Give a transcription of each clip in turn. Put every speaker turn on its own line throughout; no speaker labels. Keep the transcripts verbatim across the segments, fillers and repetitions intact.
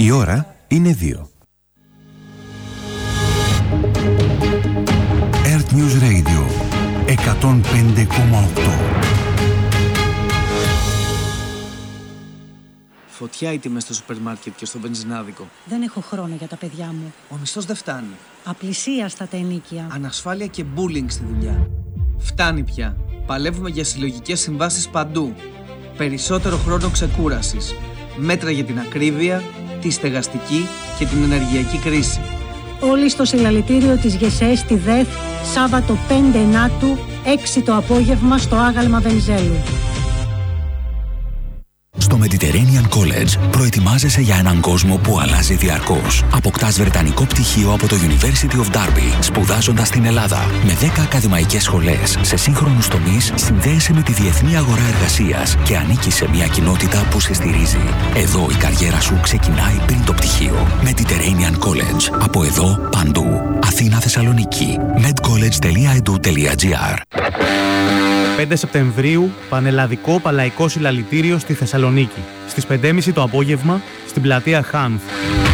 Η ώρα είναι δύο. Earth News Radio εκατόν πέντε κόμμα οκτώ.
Φωτιά οι τιμές στο σούπερ μάρκετ και στο βενζινάδικο.
Δεν έχω χρόνο για τα παιδιά μου.
Ο μισθός δεν φτάνει.
Απλησίαστα τα ενοίκια.
Ανασφάλεια και bullying στη δουλειά. Φτάνει πια. Παλεύουμε για συλλογικές συμβάσεις παντού. Περισσότερο χρόνο ξεκούρασης. Μέτρα για την ακρίβεια, τη στεγαστική και την ενεργειακή κρίση.
Όλοι στο συλλαλητήριο της ΓΕΣΕ στη ΔΕΘ, Σάββατο πέντε Ενάτου, έξι το απόγευμα στο άγαλμα Βενιζέλου.
Στο Mediterranean College προετοιμάζεσαι για έναν κόσμο που αλλάζει διαρκώς. Αποκτάς βρετανικό πτυχίο από το University of Derby, σπουδάζοντας στην Ελλάδα. Με δέκα ακαδημαϊκές σχολές σε σύγχρονους τομείς, συνδέεσαι με τη διεθνή αγορά εργασίας και ανήκεις σε μια κοινότητα που σε στηρίζει. Εδώ η καριέρα σου ξεκινάει πριν το πτυχίο. Mediterranean College. Από εδώ, παντού. Αθήνα, Θεσσαλονίκη. medcollege τελεία e d u τελεία g r.
πέντε Σεπτεμβρίου, πανελλαδικό παλαϊκό συλλαλητήριο στη Θεσσαλονίκη. Στις πέντε και μισή το απόγευμα, στην πλατεία Χάνθ.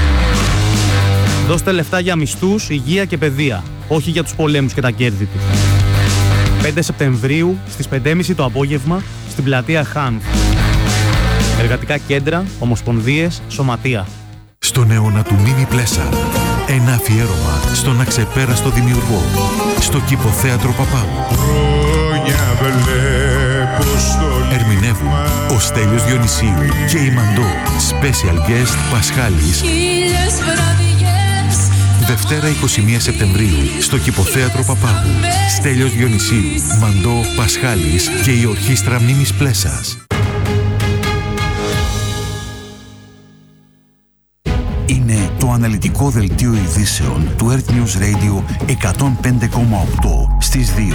Δώστε λεφτά για μισθούς, υγεία και παιδεία, όχι για τους πολέμους και τα κέρδη του. πέντε Σεπτεμβρίου, στις πέντε και μισή το απόγευμα, στην πλατεία Χάνθ. Εργατικά κέντρα, ομοσπονδίες, σωματεία.
Στον αιώνα του Μίνι Πλέσαρ, ένα αφιέρωμα στον αξεπέραστο δημιουργό, στο Κηποθέατρο Παπάγου. Ερμηνεύουν ο Στέλιος Διονυσίου και η Μαντώ. Special guest Πασχάλης. Δευτέρα είκοσι μία Σεπτεμβρίου στο Κηποθέατρο Παπάγου. Στέλιος Διονυσίου, Μαντώ, Πασχάλης και η ορχήστρα Μίμης Πλέσας. Είναι το αναλυτικό δελτίο ειδήσεων του Earth News Radio εκατόν πέντε κόμμα οκτώ στις δύο.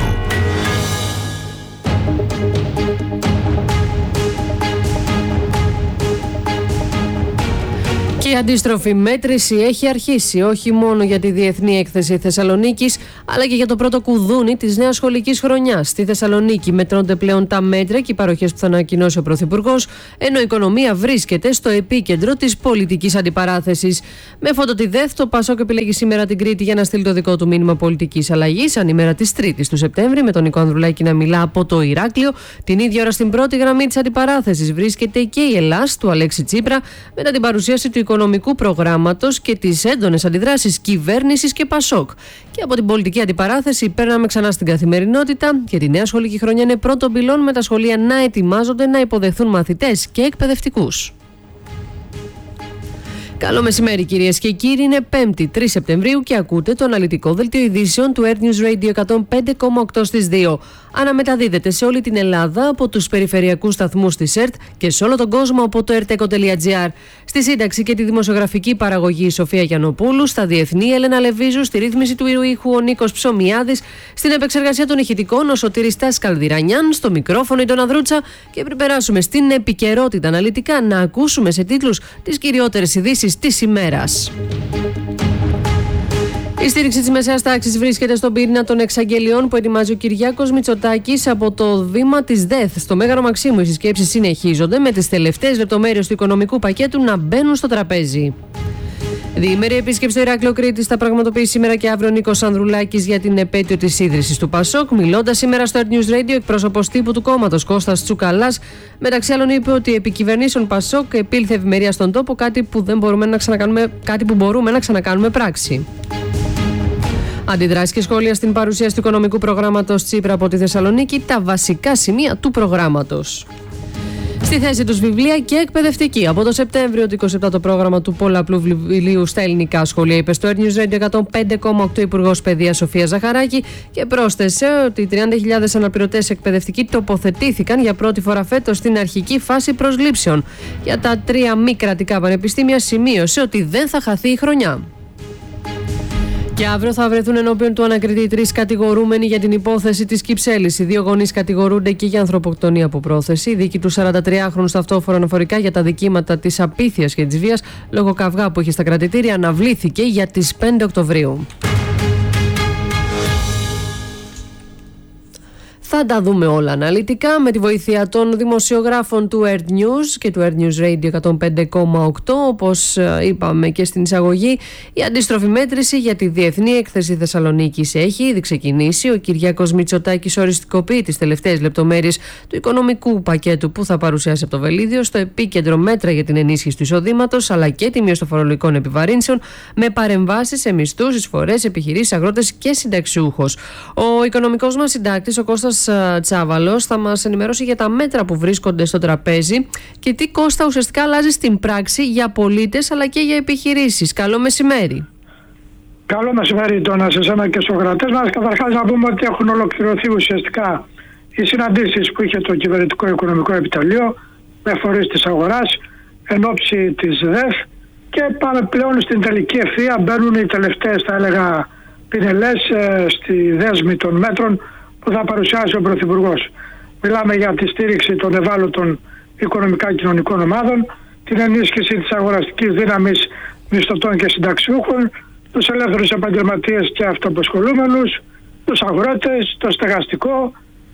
Η αντίστροφη μέτρηση έχει αρχίσει όχι μόνο για τη Διεθνή Έκθεση Θεσσαλονίκης, αλλά και για το πρώτο κουδούνι της νέας σχολικής χρονιάς. Στη Θεσσαλονίκη μετρώνται πλέον τα μέτρα και οι παροχές που θα ανακοινώσει ο Πρωθυπουργός, ενώ η οικονομία βρίσκεται στο επίκεντρο της πολιτικής αντιπαράθεσης. Με φόντο τη ΔΕΘ, το ΠΑΣΟΚ επιλέγει σήμερα την Κρήτη για να στείλει το δικό του μήνυμα πολιτικής αλλαγής, αν ημέρα της Τρίτης του Σεπτέμβρη, με τον Νικό Ανδρουλάκη να μιλά από το Ηράκλειο. Την ίδια ώρα στην πρώτη γραμμή της αντιπαράθεσης βρίσκεται και η Ελλάς του Αλέξη Τσίπρα, μετά την παρουσίαση του οικονομικού προγράμματος και τις έντονες αντιδράσεις κυβέρνησης και ΠΑΣΟΚ. Και από την πολιτική αντιπαράθεση παίρναμε ξανά στην καθημερινότητα και τη νέα σχολική χρονιά είναι πρώτον πυλών, με τα σχολεία να ετοιμάζονται να υποδεχθούν μαθητές και εκπαιδευτικούς. Καλό μεσημέρι κυρίες και κύριοι, είναι πέμπτη τρεις Σεπτεμβρίου και ακούτε το αναλυτικό δελτίο ειδήσεων του Earth News Radio εκατόν πέντε κόμμα οκτώ στις δύο. Αναμεταδίδεται σε όλη την Ελλάδα από τους περιφερειακούς σταθμούς της ΕΡΤ και σε όλο τον κόσμο από το ερτέκο τελεία τζι άρ. Στη σύνταξη και τη δημοσιογραφική παραγωγή η Σοφία Γιαννοπούλου, στα διεθνή Έλενα Λεβίζου, στη ρύθμιση του ήχου ο Νίκος Ψωμιάδης, στην επεξεργασία των ηχητικών ο Σωτήρης Καλδυρανιάν, στο μικρόφωνο η Ντόνα Δρούτσα. Και πριν περάσουμε στην επικαιρότητα αναλυτικά, να ακούσουμε σε τίτλους τις κυριότερες ειδήσεις της ημέρας. Η στήριξη της μεσαίας τάξης βρίσκεται στον πυρήνα των εξαγγελιών που ετοιμάζει ο Κυριάκος Μητσοτάκης από το βήμα της ΔΕΘ. Στο Μέγαρο Μαξίμου οι συσκέψεις συνεχίζονται, με τις τελευταίες λεπτομέρειες του οικονομικού πακέτου να μπαίνουν στο τραπέζι. Διήμερη επίσκεψη στο Ηράκλειο Κρήτης θα πραγματοποιήσει σήμερα και αύριο ο Νίκος Ανδρουλάκης για την επέτειο της ίδρυσης του ΠΑΣΟΚ. Μιλώντας σήμερα στο Earth News Radio, εκπρόσωπος τύπου του κόμματος Κώστας Τσουκαλάς, μεταξύ άλλων είπε ότι επί κυβερνήσεων ΠΑΣΟΚ επήλθε ευημερία στον τόπο, κάτι που, δεν μπορούμε να ξανακάνουμε, κάτι που μπορούμε να ξανακάνουμε πράξη. Αντιδράσει και σχόλια στην παρουσίαση του οικονομικού προγράμματος Τσίπρα από τη Θεσσαλονίκη, τα βασικά σημεία του προγράμματος. Στη θέση τους βιβλία και εκπαιδευτική. Από το Σεπτέμβριο του είκοσι επτά το πρόγραμμα του πολλαπλού βιβλίου στα ελληνικά σχολεία, είπε στο Earth News Radio εκατόν πέντε κόμμα οκτώ Υπουργός Παιδείας Σοφία Ζαχαράκη και πρόσθεσε ότι τριάντα χιλιάδες αναπληρωτές εκπαιδευτικοί τοποθετήθηκαν για πρώτη φορά φέτος στην αρχική φάση προσλήψεων. Για τα τρία μη κρατικά πανεπιστήμια σημείωσε ότι δεν θα χαθεί η χρονιά. Και αύριο θα βρεθούν ενώπιον του ανακριτή τρεις κατηγορούμενοι για την υπόθεση της Κυψέλης. Οι δύο γονείς κατηγορούνται και για ανθρωποκτονία από πρόθεση. Η δίκη του σαραντατριάχρονου ταυτόχρονα αναφορικά για τα δικήματα της απίθειας και της βίας λόγω καυγά που είχε στα κρατητήρια αναβλήθηκε για τις πέντε Οκτωβρίου. Θα τα δούμε όλα αναλυτικά με τη βοήθεια των δημοσιογράφων του Earth News και του Earth News Radio εκατόν πέντε κόμμα οκτώ. Όπως είπαμε και στην εισαγωγή, η αντίστροφη μέτρηση για τη Διεθνή Έκθεση Θεσσαλονίκης έχει ήδη ξεκινήσει. Ο Κυριάκος Μητσοτάκης οριστικοποιεί τις τελευταίες λεπτομέρειες του οικονομικού πακέτου που θα παρουσιάσει από το Βελίδιο. Στο επίκεντρο μέτρα για την ενίσχυση του εισοδήματος αλλά και τη μείωση των φορολογικών επιβαρύνσεων με παρεμβάσεις σε μισθούς, εισφορές, επιχειρήσεις, αγρότες και συνταξιούχους. Ο οικονομικός μας συντάκτης, ο Κώστας Τσάβαλος, θα μας ενημερώσει για τα μέτρα που βρίσκονται στο τραπέζι και τι, Κώστα, ουσιαστικά αλλάζει στην πράξη για πολίτες αλλά και για επιχειρήσεις. Καλό μεσημέρι.
Καλό μεσημέρι τώρα σε εσένα και στους κρατές μας. Καταρχάς να πούμε ότι έχουν ολοκληρωθεί ουσιαστικά οι συναντήσεις που είχε το Κυβερνητικό Οικονομικό Επιτελείο με φορείς της αγοράς εν ώψη της ΔΕΘ και πάμε πλέον στην τελική ευθεία. Μπαίνουν οι τελευταίες, θα έλεγα, πινελές ε, στη δέσμη των μέτρων που θα παρουσιάσει ο Πρωθυπουργός. Μιλάμε για τη στήριξη των ευάλωτων οικονομικά κοινωνικών ομάδων, την ενίσχυση της αγοραστικής δύναμης μισθωτών και συνταξιούχων, τους ελεύθερους επαγγελματίες και αυτοαπασχολούμενους, τους αγρότες, το στεγαστικό,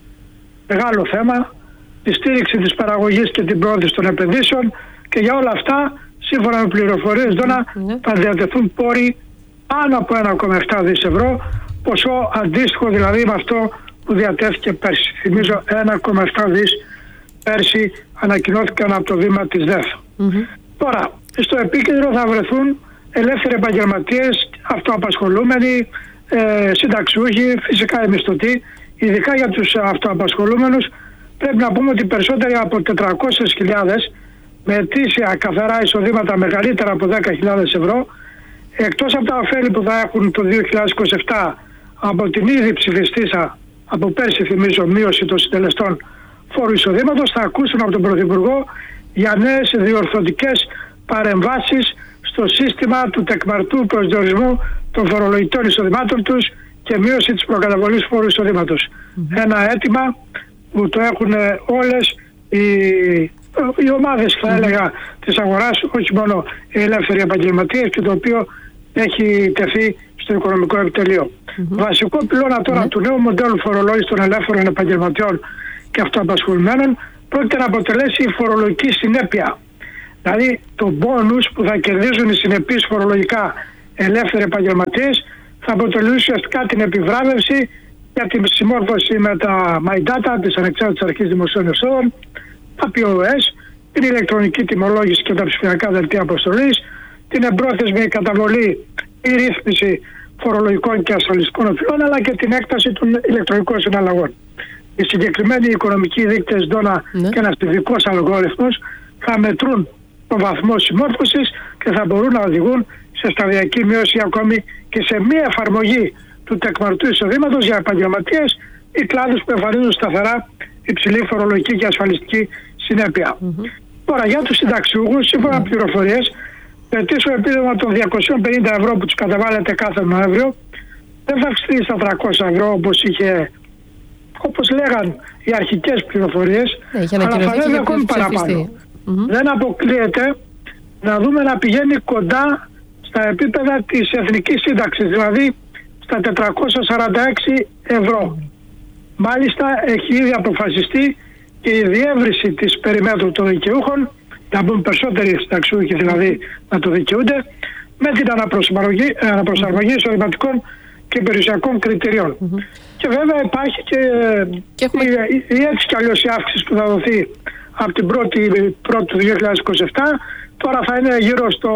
μεγάλο θέμα, τη στήριξη της παραγωγής και την πρόθεση των επενδύσεων, και για όλα αυτά, σύμφωνα με πληροφορίες, Δώνα, θα διατεθούν πόροι πάνω από ένα κόμμα επτά δις ευρώ, ποσό αντίστοιχο δηλαδή με αυτό που διατέθηκε πέρσι. Θυμίζω ένα κόμμα επτά δις πέρσι ανακοινώθηκαν από το βήμα της ΔΕΘ. Mm-hmm. Τώρα, στο επίκεντρο θα βρεθούν ελεύθεροι επαγγελματίες, αυτοαπασχολούμενοι, ε, συνταξιούχοι, φυσικά οι μισθωτοί. Ειδικά για τους αυτοαπασχολούμενους πρέπει να πούμε ότι περισσότεροι από τετρακόσιες χιλιάδες με ετήσια καθαρά εισοδήματα μεγαλύτερα από δέκα χιλιάδες ευρώ, εκτός από τα ωφέλη που θα έχουν το δύο χιλιάδες είκοσι επτά από την ήδη ψηφιστήσα από πέρσι, θυμίζω, μείωση των συντελεστών φόρου εισοδήματος, θα ακούσουν από τον Πρωθυπουργό για νέες διορθωτικές παρεμβάσεις στο σύστημα του τεκμαρτού προσδιορισμού των φορολογητών εισοδημάτων τους και μείωση της προκαταβολής φόρου εισοδήματος. Mm-hmm. Ένα αίτημα που το έχουν όλες οι, οι ομάδες, θα mm-hmm. έλεγα, της αγοράς, όχι μόνο οι ελεύθεροι επαγγελματίες, και το οποίο έχει τεθεί στο Οικονομικό Επιτελείο. Mm-hmm. Βασικό πυλώνα τώρα mm-hmm. του νέου μοντέλου φορολόγησης των ελεύθερων επαγγελματιών και αυτοαπασχολουμένων πρόκειται να αποτελέσει η φορολογική συνέπεια. Δηλαδή το μπόνους που θα κερδίζουν οι συνεπείς φορολογικά ελεύθεροι επαγγελματίες θα αποτελούν ουσιαστικά την επιβράβευση για την συμμόρφωση με τα My Data της Ανεξάρτητης Αρχής Δημοσίων Εσόδων, τα πι ο ες, την ηλεκτρονική τιμολόγηση και τα ψηφιακά δελτία αποστολής, την εμπρόθεσμη καταβολή ή ρύθμιση φορολογικών και ασφαλιστικών οφειλών, αλλά και την έκταση των ηλεκτρονικών συναλλαγών. Οι συγκεκριμένοι οικονομικοί δείκτες, Δώνα, ναι. και ένας ειδικός αλγόριθμος θα μετρούν τον βαθμό συμμόρφωσης και θα μπορούν να οδηγούν σε σταδιακή μείωση ακόμη και σε μία εφαρμογή του τεκμαρτού εισοδήματος για επαγγελματίες ή κλάδους που εμφανίζουν σταθερά υψηλή φορολογική και ασφαλιστική συνέπεια. Mm-hmm. Τώρα, για τους συνταξιούχους, σύμφωνα με mm-hmm. πληροφορίες, το ετήσιο επίδομα των διακόσια πενήντα ευρώ που τους καταβάλλεται κάθε Νοέμβριο δεν θα αυξηθεί στα τριακόσια ευρώ όπως είχε, όπως λέγαν οι αρχικές πληροφορίες, yeah, αλλά θα ανέβει ακόμη παραπάνω. Mm-hmm. Δεν αποκλείεται να δούμε να πηγαίνει κοντά στα επίπεδα της εθνικής σύνταξης, δηλαδή στα τετρακόσια σαράντα έξι ευρώ. Mm-hmm. Μάλιστα έχει ήδη αποφασιστεί και η διεύρυνση της περιμέτρου των δικαιούχων, να μπουν περισσότεροι συνταξιούχοι δηλαδή να το δικαιούνται, με την αναπροσαρμογή, αναπροσαρμογή εισοδηματικών και περιουσιακών κριτηριών. Mm-hmm. Και βέβαια υπάρχει και, και έχουμε... η, η έτσι κι αλλιώς η αύξηση που θα δοθεί από την πρώτη του δύο χιλιάδες είκοσι επτά, τώρα θα είναι γύρω στο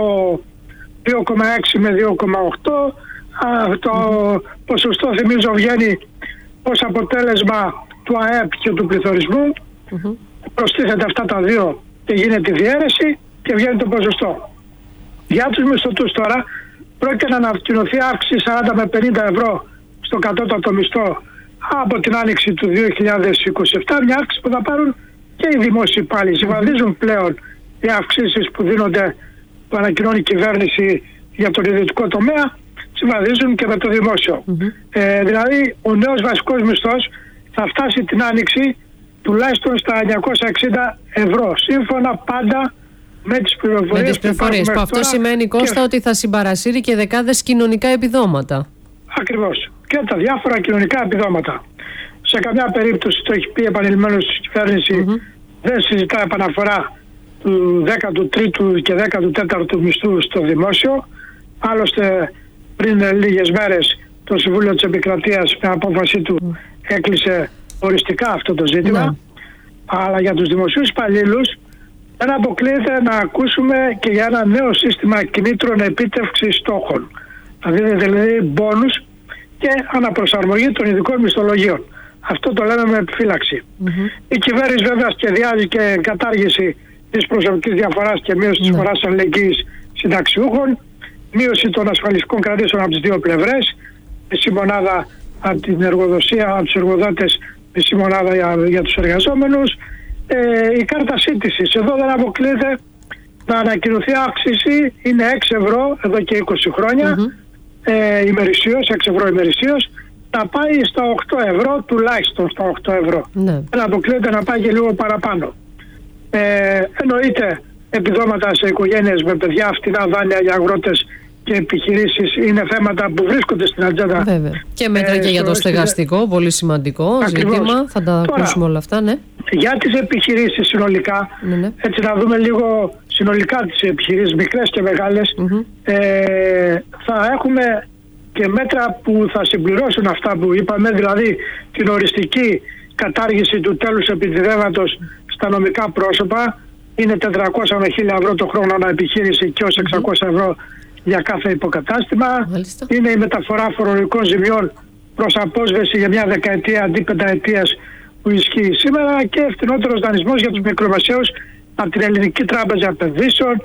δύο κόμμα έξι με δύο κόμμα οκτώ. Α, το mm-hmm. ποσοστό, θυμίζω, βγαίνει ως αποτέλεσμα του ΑΕΠ και του πληθωρισμού. Mm-hmm. Προστίθεται αυτά τα δύο και γίνεται η διαίρεση και βγαίνει το ποσοστό. Για τους μισθωτούς τώρα πρόκειται να ανακοινωθεί αύξηση σαράντα με πενήντα ευρώ στο κατώτατο μισθό από την άνοιξη του δύο χιλιάδες είκοσι επτά, μια αύξηση που θα πάρουν και οι δημόσιοι υπάλληλοι. Συμβαδίζουν πλέον οι αυξήσεις που δίνονται, που ανακοινώνει η κυβέρνηση για τον ιδιωτικό τομέα, συμβαδίζουν και με το δημόσιο. Mm-hmm. Ε, δηλαδή ο νέος βασικός μισθός θα φτάσει την άνοιξη τουλάχιστον στα εννιακόσια εξήντα ευρώ, σύμφωνα πάντα με τις πληροφορίες, με τις πληροφορίες που, που αυτό σημαίνει, Κώστα, και... ότι θα συμπαρασύρει και δεκάδες κοινωνικά επιδόματα. Ακριβώς. Και τα διάφορα κοινωνικά επιδόματα. Σε καμιά περίπτωση, το έχει πει επανειλημμένως η κυβέρνηση, mm-hmm. δεν συζητά επαναφορά του δέκατου τρίτου και δέκατου τέταρτου μισθού στο δημόσιο. Άλλωστε πριν λίγες μέρες το Συμβούλιο της Επικρατείας με απόφαση του mm. έκλεισε οριστικά αυτό το ζήτημα. Mm. Αλλά για τους δημοσίους υπαλλήλους δεν αποκλείεται να ακούσουμε και για ένα νέο σύστημα κινήτρων επίτευξης στόχων. Δηλαδή, δηλαδή μπόνους και αναπροσαρμογή των ειδικών μισθολογίων. Αυτό το λέμε με επιφύλαξη. Mm-hmm. Η κυβέρνηση βέβαια σχεδιάζει και κατάργηση της προσωπικής διαφοράς και μείωση της mm-hmm. φοράς αλληλεγγύης συνταξιούχων, μείωση των ασφαλιστικών κρατήσεων από τις δύο πλευρές, μισή μονάδα από την εργοδοσία, από τους εργοδότες, μισή μονάδα για, για τους εργαζόμενους. Ε, η κάρτα σύντησης, εδώ δεν αποκλείεται να ανακοινωθεί αύξηση, είναι έξι ευρώ εδώ και είκοσι χρόνια, mm-hmm. ε, ημερησίως, έξι ευρώ ημερησίως, να πάει στα οκτώ ευρώ, τουλάχιστον στα οκτώ ευρώ. Ναι. Δεν αποκλείεται να πάει και λίγο παραπάνω. Ε, εννοείται επιδόματα σε οικογένειες με παιδιά, φτηνά δάνεια για αγρότες και επιχειρήσεις είναι θέματα που βρίσκονται στην ατζέντα.
Βέβαια. Και μέτρα ε, και για το στεγαστικό, πολύ σημαντικό ακριβώς ζήτημα. Θα τα Τώρα, ακούσουμε όλα αυτά, ναι.
Για τις επιχειρήσεις συνολικά, ναι, ναι. έτσι να δούμε λίγο συνολικά τις επιχειρήσεις, μικρές και μεγάλες, mm-hmm. ε, θα έχουμε και μέτρα που θα συμπληρώσουν αυτά που είπαμε, δηλαδή την οριστική κατάργηση του τέλους επιτιδεύματος στα νομικά πρόσωπα, είναι τετρακόσια με χίλια ευρώ το χρόνο ανά επιχείρηση και ως εξακόσια ευρώ για κάθε υποκατάστημα. Μάλιστα. Είναι η μεταφορά φορολογικών ζημιών προς απόσβεση για μια δεκαετία αντί πενταετίας που ισχύει σήμερα και φθηνότερος δανεισμός για τους μικρομεσαίους από την Ελληνική Τράπεζα Επενδύσεων,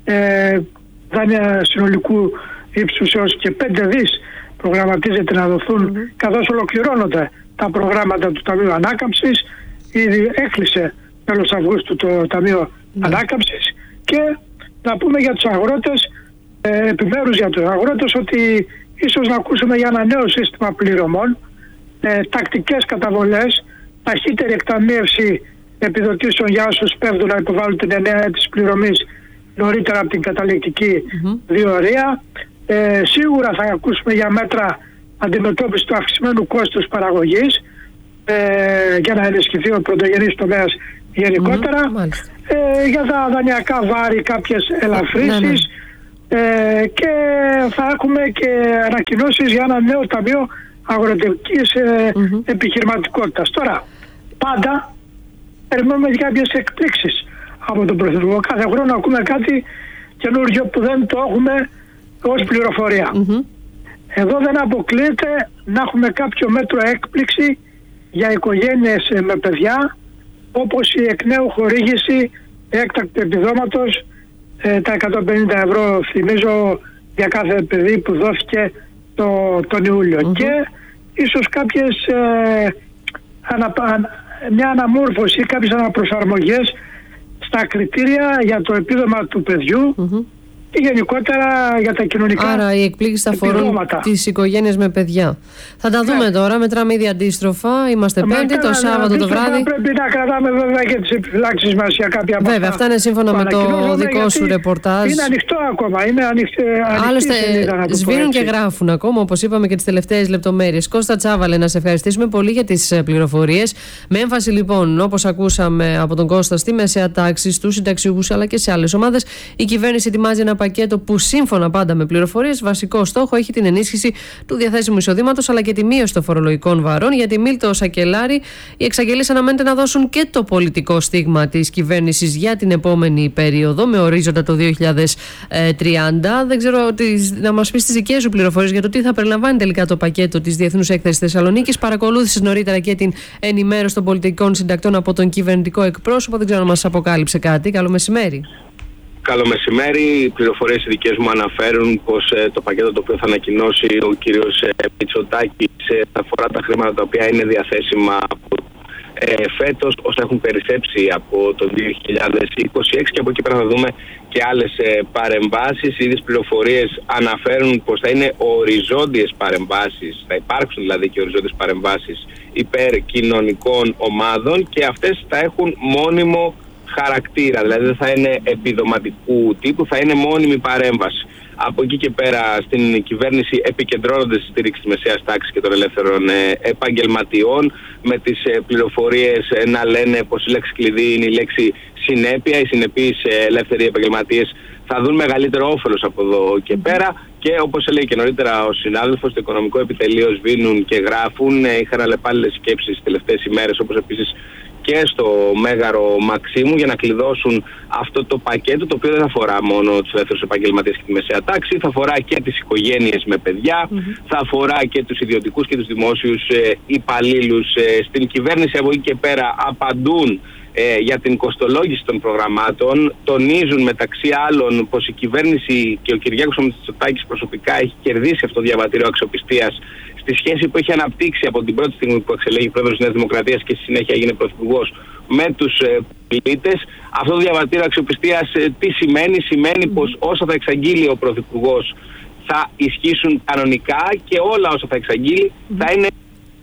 ε, δάνεια συνολικού ύψους έως και πέντε δις προγραμματίζεται να δοθούν mm-hmm. καθώς ολοκληρώνονται τα προγράμματα του Ταμείου Ανάκαμψης. Ήδη έκλεισε τέλος Αυγούστου το Ταμείο mm-hmm. Ανάκαμψης. Και να πούμε για τους αγρότες, ε, επιμέρους για τους αγρότες, ότι ίσως να ακούσουμε για ένα νέο σύστημα πληρωμών, ε, τακτικές καταβολές, ταχύτερη εκταμείευση επιδοτήσεων για όσους πέφτουν να υποβάλουν την εννέα έτης πληρωμής νωρίτερα από την καταληκτική mm-hmm. διορία. Ε, σίγουρα θα ακούσουμε για μέτρα αντιμετώπιση του αυξημένου κόστους παραγωγής ε, για να ενισχυθεί ο πρωτογενής τομέας γενικότερα. Mm-hmm. Ε, για τα δανειακά βάρη κάποιες ελαφρύσεις mm-hmm. ε, και θα έχουμε και ανακοινώσεις για ένα νέο ταμείο αγροτικής ε, mm-hmm. επιχειρηματικότητας. Τώρα, πάντα περιμένουμε κάποιες εκπλήξεις από τον Πρωθυπουργό. Κάθε χρόνο ακούμε κάτι καινούργιο που δεν το έχουμε ως πληροφορία. Mm-hmm. Εδώ δεν αποκλείεται να έχουμε κάποιο μέτρο έκπληξη για οικογένειες με παιδιά, όπως η εκ νέου χορήγηση έκτακτου επιδόματος, ε, τα εκατόν πενήντα ευρώ θυμίζω για κάθε παιδί που δόθηκε το, τον Ιούλιο. Mm-hmm. Και ίσως κάποιες ε, ανα, μια αναμόρφωση, κάποιες αναπροσαρμογές στα κριτήρια για το επίδομα του παιδιού mm-hmm. και γενικότερα για τα κοινωνικά.
Άρα οι εκπλήξεις θα αφορούν τις οικογένειες με παιδιά. Θα τα δούμε ναι. τώρα, μετράμε ήδη αντίστροφα. Είμαστε Πέμπτη, το Σάββατο το βράδυ.
Πρέπει να κρατάμε βέβαια και τις επιφυλάξεις μας για κάποια από
βέβαια, αυτά είναι σύμφωνα με το δικό σου ρεπορτάζ.
Είναι ανοιχτό ακόμα. Είναι ανοιχτή,
άλλωστε, σβήνουν και γράφουν ακόμα, όπως είπαμε, και τις τελευταίες λεπτομέρειες. Κώστα Τσάβαλε, να σε ευχαριστήσουμε πολύ για τις πληροφορίες. Με έμφαση λοιπόν, όπως ακούσαμε από τον Κώστα, στη μεσαία τάξη, στους συνταξιούχους αλλά και σε άλλες ομάδες, η κυβέρνηση ετοιμάζει ένα πακέτο που σύμφωνα πάντα με πληροφορίες βασικό στόχο έχει την ενίσχυση του διαθέσιμου εισοδήματος αλλά και τη μείωση των φορολογικών βαρών. Για τη Μίλτο Σακελάρη, οι εξαγγελίες αναμένεται να δώσουν και το πολιτικό στίγμα της κυβέρνησης για την επόμενη περίοδο με ορίζοντα το δύο χιλιάδες τριάντα. Δεν ξέρω να μας πεις τις δικές σου πληροφορίες για το τι θα περιλαμβάνει τελικά το πακέτο της Διεθνούς Έκθεσης Θεσσαλονίκης. Παρακολούθησες νωρίτερα και την ενημέρωση των πολιτικών συντακτών από τον κυβερνητικό εκπρόσωπο. Δεν ξέρω αν μας αποκάλυψε κάτι. Καλό μεσημέρι.
Καλό μεσημέρι. Οι πληροφορίες οι δικές μου αναφέρουν πως ε, το πακέτο το οποίο θα ανακοινώσει ο κύριος ε, Μητσοτάκης ε, θα αφορά τα χρήματα τα οποία είναι διαθέσιμα από ε, φέτος, όσα έχουν περισσέψει από το δύο χιλιάδες είκοσι έξι, και από εκεί πέρα θα δούμε και άλλες ε, παρεμβάσεις. Οι ίδιες πληροφορίες αναφέρουν πως θα είναι οριζόντιες παρεμβάσεις, θα υπάρξουν δηλαδή και οριζόντιες παρεμβάσεις υπέρ κοινωνικών ομάδων και αυτές θα έχουν μόνιμο χαρακτήρα, δηλαδή δεν θα είναι επιδοματικού τύπου, θα είναι μόνιμη παρέμβαση. Από εκεί και πέρα στην κυβέρνηση επικεντρώνονται στη στήριξη της μεσαίας τάξης και των ελεύθερων ε, επαγγελματιών, με τις ε, πληροφορίες ε, να λένε πως η λέξη κλειδί είναι η λέξη συνέπεια. Οι συνεπείς ε, ελεύθεροι επαγγελματίες θα δουν μεγαλύτερο όφελος από εδώ και πέρα. Και όπως έλεγε και νωρίτερα ο συνάδελφος, το οικονομικό επιτελείο σβήνουν και γράφουν. Ε, είχαν αλλεπάλληλες σκέψεις τις τελευταίες ημέρες, όπως επίσης και στο Μέγαρο Μαξίμου, για να κλειδώσουν αυτό το πακέτο, το οποίο δεν αφορά μόνο τους ελεύθερους επαγγελματίες και τη μεσαία τάξη, θα αφορά και τις οικογένειες με παιδιά, mm-hmm. θα αφορά και τους ιδιωτικούς και τους δημόσιους ε, υπαλλήλους ε, στην κυβέρνηση. Από εκεί και πέρα απαντούν ε, για την κοστολόγηση των προγραμμάτων, τονίζουν μεταξύ άλλων πως η κυβέρνηση και ο Κυριάκος Μητσοτάκης προσωπικά έχει κερδίσει αυτό το διαβατήριο αξιοπιστίας στη σχέση που έχει αναπτύξει από την πρώτη στιγμή που εξελέγει πρόεδρος της Νέας Δημοκρατίας και στη συνέχεια έγινε πρωθυπουργός με τους ε, πολίτες. Αυτό το διαβατήριο αξιοπιστίας ε, τι σημαίνει? Σημαίνει mm. πως όσα θα εξαγγείλει ο πρωθυπουργός θα ισχύσουν κανονικά και όλα όσα θα εξαγγείλει mm. θα είναι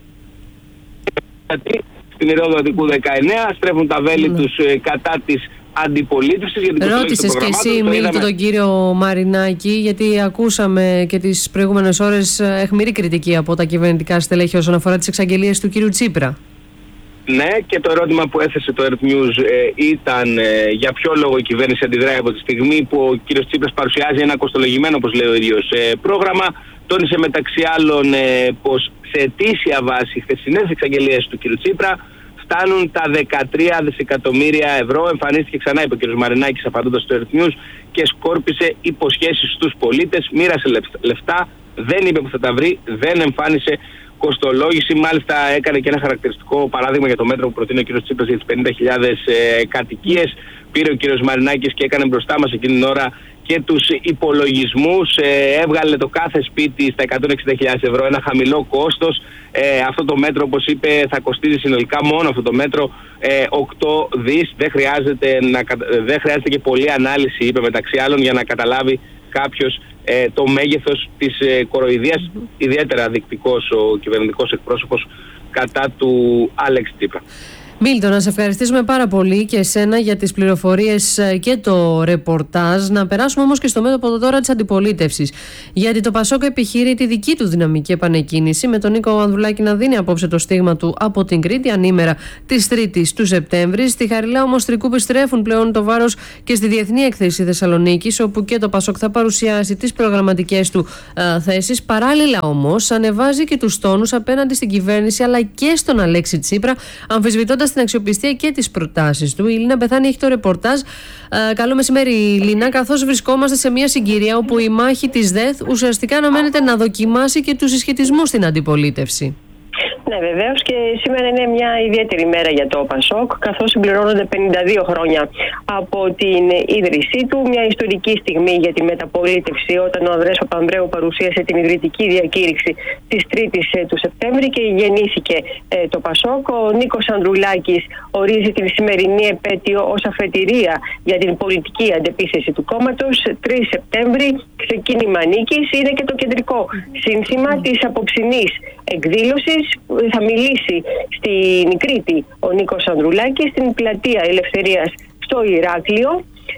στην Ηρώ του Αττικού δεκαεννέα, στρέφουν τα βέλη mm. τους ε, κατά της αντιπολίτευσης.
Ρώτησες και εσύ, Μίλτο, τον κύριο Μαρινάκη, γιατί ακούσαμε και τις προηγούμενες ώρες αιχμηρή κριτική από τα κυβερνητικά στελέχη όσον αφορά τις εξαγγελίες του κύριου Τσίπρα.
Ναι, και το ερώτημα που έθεσε το Earth News ε, ήταν ε, για ποιο λόγο η κυβέρνηση αντιδράει από τη στιγμή που ο κύριος Τσίπρας παρουσιάζει ένα κοστολογημένο, όπως λέει ο ίδιος, ε, πρόγραμμα. Τόνισε μεταξύ άλλων ε, πως σε αιτήσια βάση οι χθεσινές εξαγγελίες του κύριου Τσίπρα φτάνουν τα δεκατρία δισεκατομμύρια ευρώ. Εμφανίστηκε ξανά, είπε ο κ. Μαρινάκης απαντώντας στο Earth News, και σκόρπισε υποσχέσεις στους πολίτες, μοίρασε λεφτά, δεν είπε που θα τα βρει, δεν εμφάνισε κοστολόγηση. Μάλιστα έκανε και ένα χαρακτηριστικό παράδειγμα για το μέτρο που προτείνει ο κ. Τσίπρας για τις πενήντα χιλιάδες ε, κατοικίες. Πήρε ο κ. Μαρινάκης και έκανε μπροστά μας εκείνη την ώρα και τους υπολογισμούς, ε, έβγαλε το κάθε σπίτι στα εκατόν εξήντα χιλιάδες ευρώ, ένα χαμηλό κόστος. Ε, αυτό το μέτρο, όπως είπε, θα κοστίζει συνολικά μόνο αυτό το μέτρο ε, οκτώ δις. Δεν χρειάζεται, να, δεν χρειάζεται και πολλή ανάλυση, είπε, μεταξύ άλλων, για να καταλάβει κάποιος ε, το μέγεθος της ε, κοροϊδίας, mm-hmm. ιδιαίτερα δεικτικός ο κυβερνητικός εκπρόσωπος κατά του Άλεξ Τσίπρα.
Μίλτο, να σε ευχαριστήσουμε πάρα πολύ και εσένα για τις πληροφορίες και το ρεπορτάζ. Να περάσουμε όμως και στο μέτωπο τώρα της αντιπολίτευσης. Γιατί το Πασόκ επιχείρει τη δική του δυναμική επανεκκίνηση, με τον Νίκο Ανδρουλάκη να δίνει απόψε το στίγμα του από την Κρήτη, ανήμερα της Τρίτης του Σεπτέμβρη. Στη Χαριλάου όμως Τρικού επιστρέφουν πλέον το βάρος και στη Διεθνή Έκθεση Θεσσαλονίκης, όπου και το Πασόκ θα παρουσιάσει τις προγραμματικές του ε, θέσεις. Παράλληλα όμως ανεβάζει και τους τόνους απέναντι στην κυβέρνηση αλλά και στον Αλέξη Τσίπρα, αμφισβητώντας την αξιοπιστία και τις προτάσεις του. Η Λίνα Πεθάνη έχει το ρεπορτάζ. Ε, καλό μεσημέρι, Λίνα. Καθώς βρισκόμαστε σε μια συγκυρία όπου η μάχη της ΔΕΘ ουσιαστικά αναμένεται να δοκιμάσει και τους συσχετισμούς στην αντιπολίτευση.
Ναι, βεβαίως, και σήμερα είναι μια ιδιαίτερη μέρα για το Πασόκ, καθώς συμπληρώνονται πενήντα δύο χρόνια από την ίδρυσή του. Μια ιστορική στιγμή για τη μεταπολίτευση, όταν ο Ανδρέας Παπανδρέου παρουσίασε την ιδρυτική διακήρυξη της Τρίτης του Σεπτέμβρη και γεννήθηκε ε, το Πασόκ. Ο Νίκος Ανδρουλάκης ορίζει την σημερινή επέτειο ως αφετηρία για την πολιτική αντεπίθεση του κόμματος. τρεις Σεπτέμβρη, ξεκίνημα νίκης, είναι και το κεντρικό σύνθημα της απόψινής εκδήλωσης. Θα μιλήσει στην Κρήτη ο Νίκος Ανδρουλάκης, στην πλατεία Ελευθερίας στο Ηράκλειο.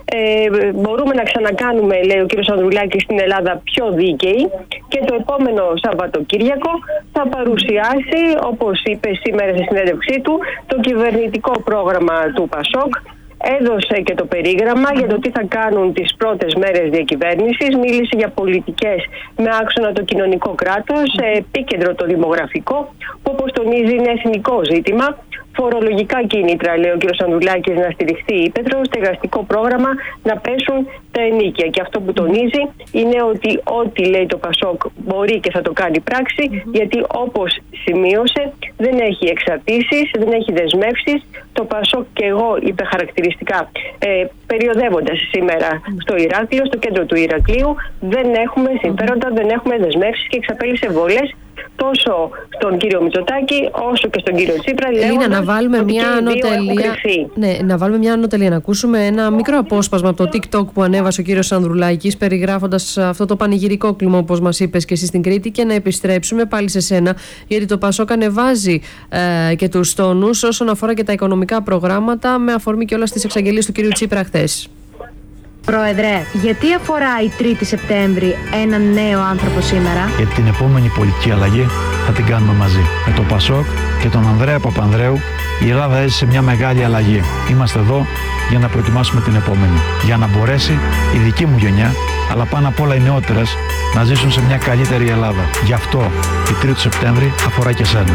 Ε, μπορούμε να ξανακάνουμε, λέει ο κ. Ανδρουλάκης, στην Ελλάδα πιο δίκαιη, και το επόμενο Σαββατοκύριακο θα παρουσιάσει, όπως είπε σήμερα στη συνέντευξή του, το κυβερνητικό πρόγραμμα του Πασόκ. Έδωσε και το περίγραμμα για το τι θα κάνουν τις πρώτες μέρες διακυβέρνησης. Μίλησε για πολιτικές με άξονα το κοινωνικό κράτος, επίκεντρο το δημογραφικό, που, όπως τονίζει, είναι εθνικό ζήτημα. Φορολογικά κίνητρα, λέει ο κ. Ανδρουλάκης, να στηριχθεί η ύπαιθρο, στεγαστικό πρόγραμμα, να πέσουν τα ενίκια. Και αυτό που τονίζει είναι ότι ό,τι λέει το Πασόκ μπορεί και θα το κάνει πράξη, mm-hmm. γιατί, όπως σημείωσε, δεν έχει εξαρτήσεις, δεν έχει δεσμεύσεις. Το Πασόκ, και εγώ, είπε χαρακτηριστικά, ε, περιοδεύοντας σήμερα mm-hmm. στο Ηράκλειο, στο κέντρο του Ηρακλείου, δεν έχουμε συμφέροντα, mm-hmm. δεν έχουμε δεσμεύσεις, και εξαπέλυσε βολές τόσο στον κύριο Μητσοτάκη όσο και στον κύριο Τσίπρα.
Ελίνα, να βάλουμε μια ανωτελεία. Ναι, να βάλουμε μια ανωτελεία, να ακούσουμε ένα μικρό απόσπασμα από το TikTok που ανέβασε ο κύριος Ανδρουλάκης, περιγράφοντας αυτό το πανηγυρικό κλίμα, όπως μας είπες και εσύ, στην Κρήτη, και να επιστρέψουμε πάλι σε σένα, γιατί το Πασόκ ανεβάζει ε, και τους τόνους όσον αφορά και τα οικονομικά προγράμματα, με αφορμή και όλα στις εξαγγελίες του κύριου Τσίπρα χθες.
Πρόεδρε, γιατί αφορά η τρίτη Σεπτέμβρη έναν νέο άνθρωπο σήμερα?
Γιατί την επόμενη πολιτική αλλαγή θα την κάνουμε μαζί. Με το Πασόκ και τον Ανδρέα Παπανδρέου η Ελλάδα έζησε μια μεγάλη αλλαγή. Είμαστε εδώ για να προετοιμάσουμε την επόμενη. Για να μπορέσει η δική μου γενιά, αλλά πάνω απ' όλα οι νεότερες, να ζήσουν σε μια καλύτερη Ελλάδα. Γι' αυτό η τρίτη Σεπτέμβρη αφορά και σένα.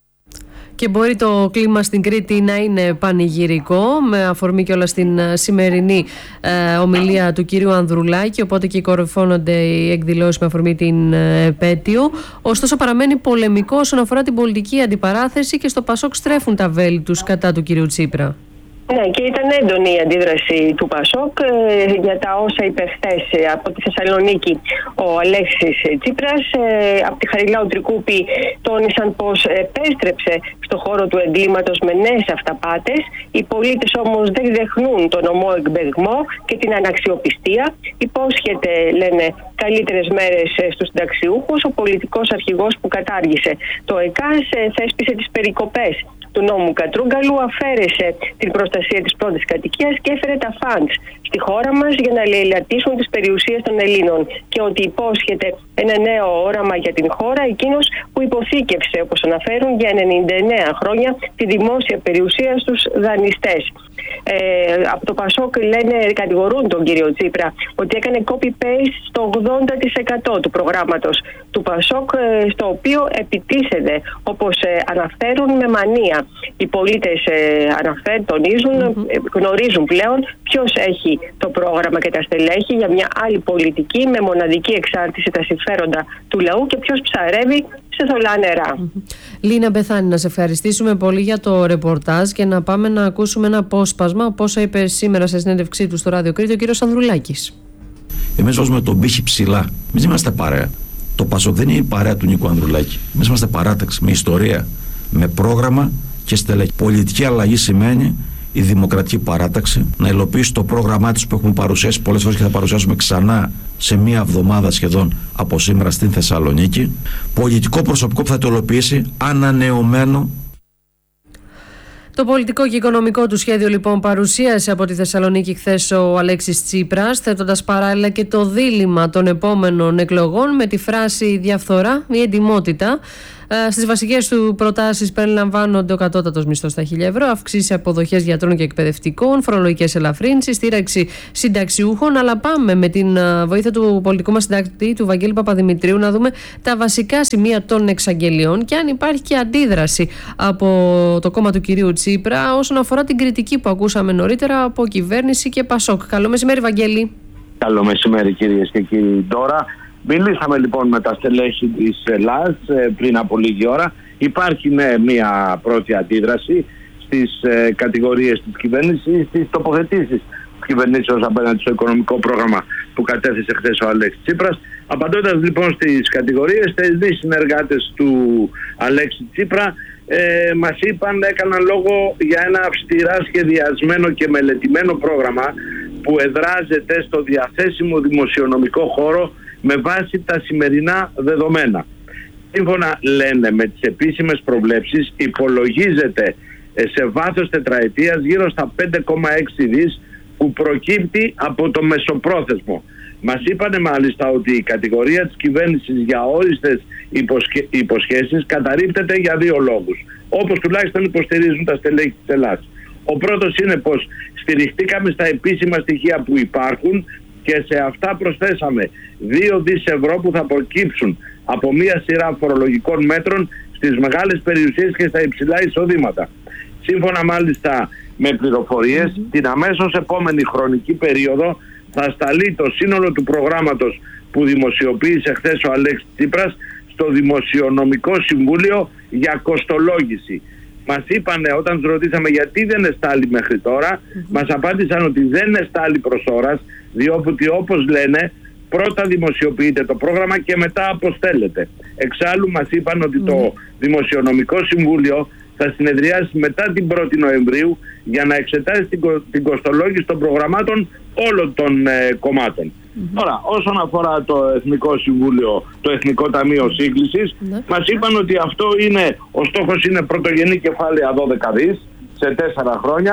Και μπορεί το κλίμα στην Κρήτη να είναι πανηγυρικό, με αφορμή και όλα στην σημερινή ε, ομιλία του κυρίου Ανδρουλάκη, οπότε και κορυφώνονται οι εκδηλώσεις με αφορμή την ε, επέτειο. Ωστόσο παραμένει πολεμικό όσον αφορά την πολιτική αντιπαράθεση και στο Πασόκ στρέφουν τα βέλη τους κατά του κυρίου Τσίπρα.
Ναι, και ήταν έντονη η αντίδραση του Πασόκ ε, για τα όσα είπε χθες από τη Θεσσαλονίκη ο Αλέξης Τσίπρας. Ε, από τη Χαριλάου Τρικούπη τόνισαν πως επέστρεψε στο χώρο του εγκλήματος με νέες αυταπάτες. Οι πολίτες όμως δεν δεχνούν τον ομό εκμπεγμό και την αναξιοπιστία. Υπόσχεται, λένε, καλύτερες μέρες στους συνταξιούχους. Ο πολιτικός αρχηγός που κατάργησε το ΕΚΑΣ θέσπισε τις περικοπές του νόμου Κατρούγκαλου, αφαίρεσε την προστασία της πρώτης κατοικίας και έφερε τα φαντς στη χώρα μας για να λαιλατίσουν τις περιουσίες των Ελλήνων. Και ότι υπόσχεται ένα νέο όραμα για την χώρα, εκείνος που υποθήκευσε, όπως αναφέρουν, για ενενήντα εννέα χρόνια τη δημόσια περιουσία στους δανειστές. Ε, από το Πασόκ, λένε, κατηγορούν τον κύριο Τσίπρα ότι έκανε copy-paste στο ογδόντα τοις εκατό του προγράμματος του Πασόκ, στο οποίο επιτίθεται, όπως αναφέρουν, με μανία. Οι πολίτες αναφέρουν, τονίζουν, mm-hmm. γνωρίζουν πλέον ποιος έχει το πρόγραμμα και τα στελέχη για μια άλλη πολιτική με μοναδική εξάρτηση τα συμφέροντα του λαού και ποιος ψαρεύει σε θολά νερά. Mm-hmm.
Λίνα Μπεθάνη, να σε ευχαριστήσουμε πολύ για το ρεπορτάζ και να πάμε να ακούσουμε ένα απόσπασμα από όσα είπε σήμερα σε συνέντευξή του στο Ράδιο Κρήτη ο κύριος Ανδρουλάκης.
Εμείς βάζουμε τον πύχη ψηλά. Εμείς είμαστε παρέα. Το Πασόκ δεν είναι η παρέα του Νίκου Ανδρουλάκη. Εμείς είμαστε παράταξη με ιστορία, με πρόγραμμα και στελέχη. Πολιτική αλλαγή σημαίνει η Δημοκρατική Παράταξη να υλοποιήσει το πρόγραμμά της που έχουμε παρουσιάσει πολλές φορές και θα παρουσιάσουμε ξανά σε μία εβδομάδα σχεδόν από σήμερα στην Θεσσαλονίκη. Πολιτικό προσωπικό που θα το υλοποιήσει ανανεωμένο.
Το πολιτικό και οικονομικό του σχέδιο λοιπόν παρουσίασε από τη Θεσσαλονίκη χθες ο Αλέξης Τσίπρας, θέτοντας παράλληλα και το δίλημμα των επόμενων εκλογών με τη φράση «διαφθορά ή εντιμότητα». Στις βασικές του προτάσεις περιλαμβάνονται ο κατώτατος μισθός στα χίλια ευρώ, αυξήσεις αποδοχές γιατρών και εκπαιδευτικών, φορολογικές ελαφρύνσεις, στήραξη συνταξιούχων. Αλλά πάμε με την βοήθεια του πολιτικού μας συντάκτη, του Βαγγέλη Παπαδημητρίου, να δούμε τα βασικά σημεία των εξαγγελιών και αν υπάρχει και αντίδραση από το κόμμα του κυρίου Τσίπρα όσον αφορά την κριτική που ακούσαμε νωρίτερα από κυβέρνηση και Πασόκ. Καλό μεσημέρι, Βαγγέλη.
Καλό μεσημέρι, κυρίες και κύριοι. Τώρα μιλήσαμε λοιπόν με τα στελέχη της ΕΛΑΣ πριν από λίγη ώρα. Υπάρχει ναι, μια πρώτη αντίδραση στις ε, κατηγορίες της κυβέρνησης, στις τοποθετήσεις της κυβερνήσεως απέναντι στο οικονομικό πρόγραμμα που κατέθεσε χθες ο Αλέξης Τσίπρας. Απαντώντας λοιπόν στις κατηγορίες, τα δύο συνεργάτες του Αλέξη Τσίπρα ε, μας είπαν, έκαναν λόγο για ένα αυστηρά σχεδιασμένο και μελετημένο πρόγραμμα που εδράζεται στο διαθέσιμο δημοσιονομικό χώρο με βάση τα σημερινά δεδομένα. Σύμφωνα, λένε, με τις επίσημες προβλέψεις, υπολογίζεται σε βάθος τετραετίας γύρω στα πέντε κόμμα έξι δις που προκύπτει από το μεσοπρόθεσμο. Μας είπανε μάλιστα ότι η κατηγορία της κυβέρνησης για όριστες υποσχε... υποσχέσεις καταρρίπτεται για δύο λόγους, όπως τουλάχιστον υποστηρίζουν τα στελέχη της Ελλάδας. Ο πρώτος είναι πως στηριχτήκαμε στα επίσημα στοιχεία που υπάρχουν και σε αυτά προσθέσαμε δύο δισεκατομμύρια ευρώ που θα προκύψουν από μία σειρά φορολογικών μέτρων στις μεγάλες περιουσίες και στα υψηλά εισοδήματα. Σύμφωνα μάλιστα με πληροφορίες, mm-hmm. την αμέσως επόμενη χρονική περίοδο θα σταλεί το σύνολο του προγράμματος που δημοσιοποίησε χθες ο Αλέξης Τσίπρας στο Δημοσιονομικό Συμβούλιο για κοστολόγηση. Μας είπανε, όταν τους ρωτήσαμε γιατί δεν εστάλει μέχρι τώρα, mm-hmm. μας απάντησαν ότι δεν εστάλει προς ώρας, διότι όπως λένε πρώτα δημοσιοποιείται το πρόγραμμα και μετά αποστέλλεται. Εξάλλου μας είπαν ότι mm-hmm. το Δημοσιονομικό Συμβούλιο θα συνεδριάσει μετά την πρώτη Νοεμβρίου για να εξετάσει την, κο, την κοστολόγηση των προγραμμάτων όλων των ε, κομμάτων. Mm-hmm. Τώρα, όσον αφορά το Εθνικό Συμβούλιο, το Εθνικό Ταμείο Σύγκλησης, mm-hmm. μας είπαν ότι αυτό είναι, ο στόχος είναι πρωτογενή κεφάλαια δώδεκα δις σε τέσσερα χρόνια,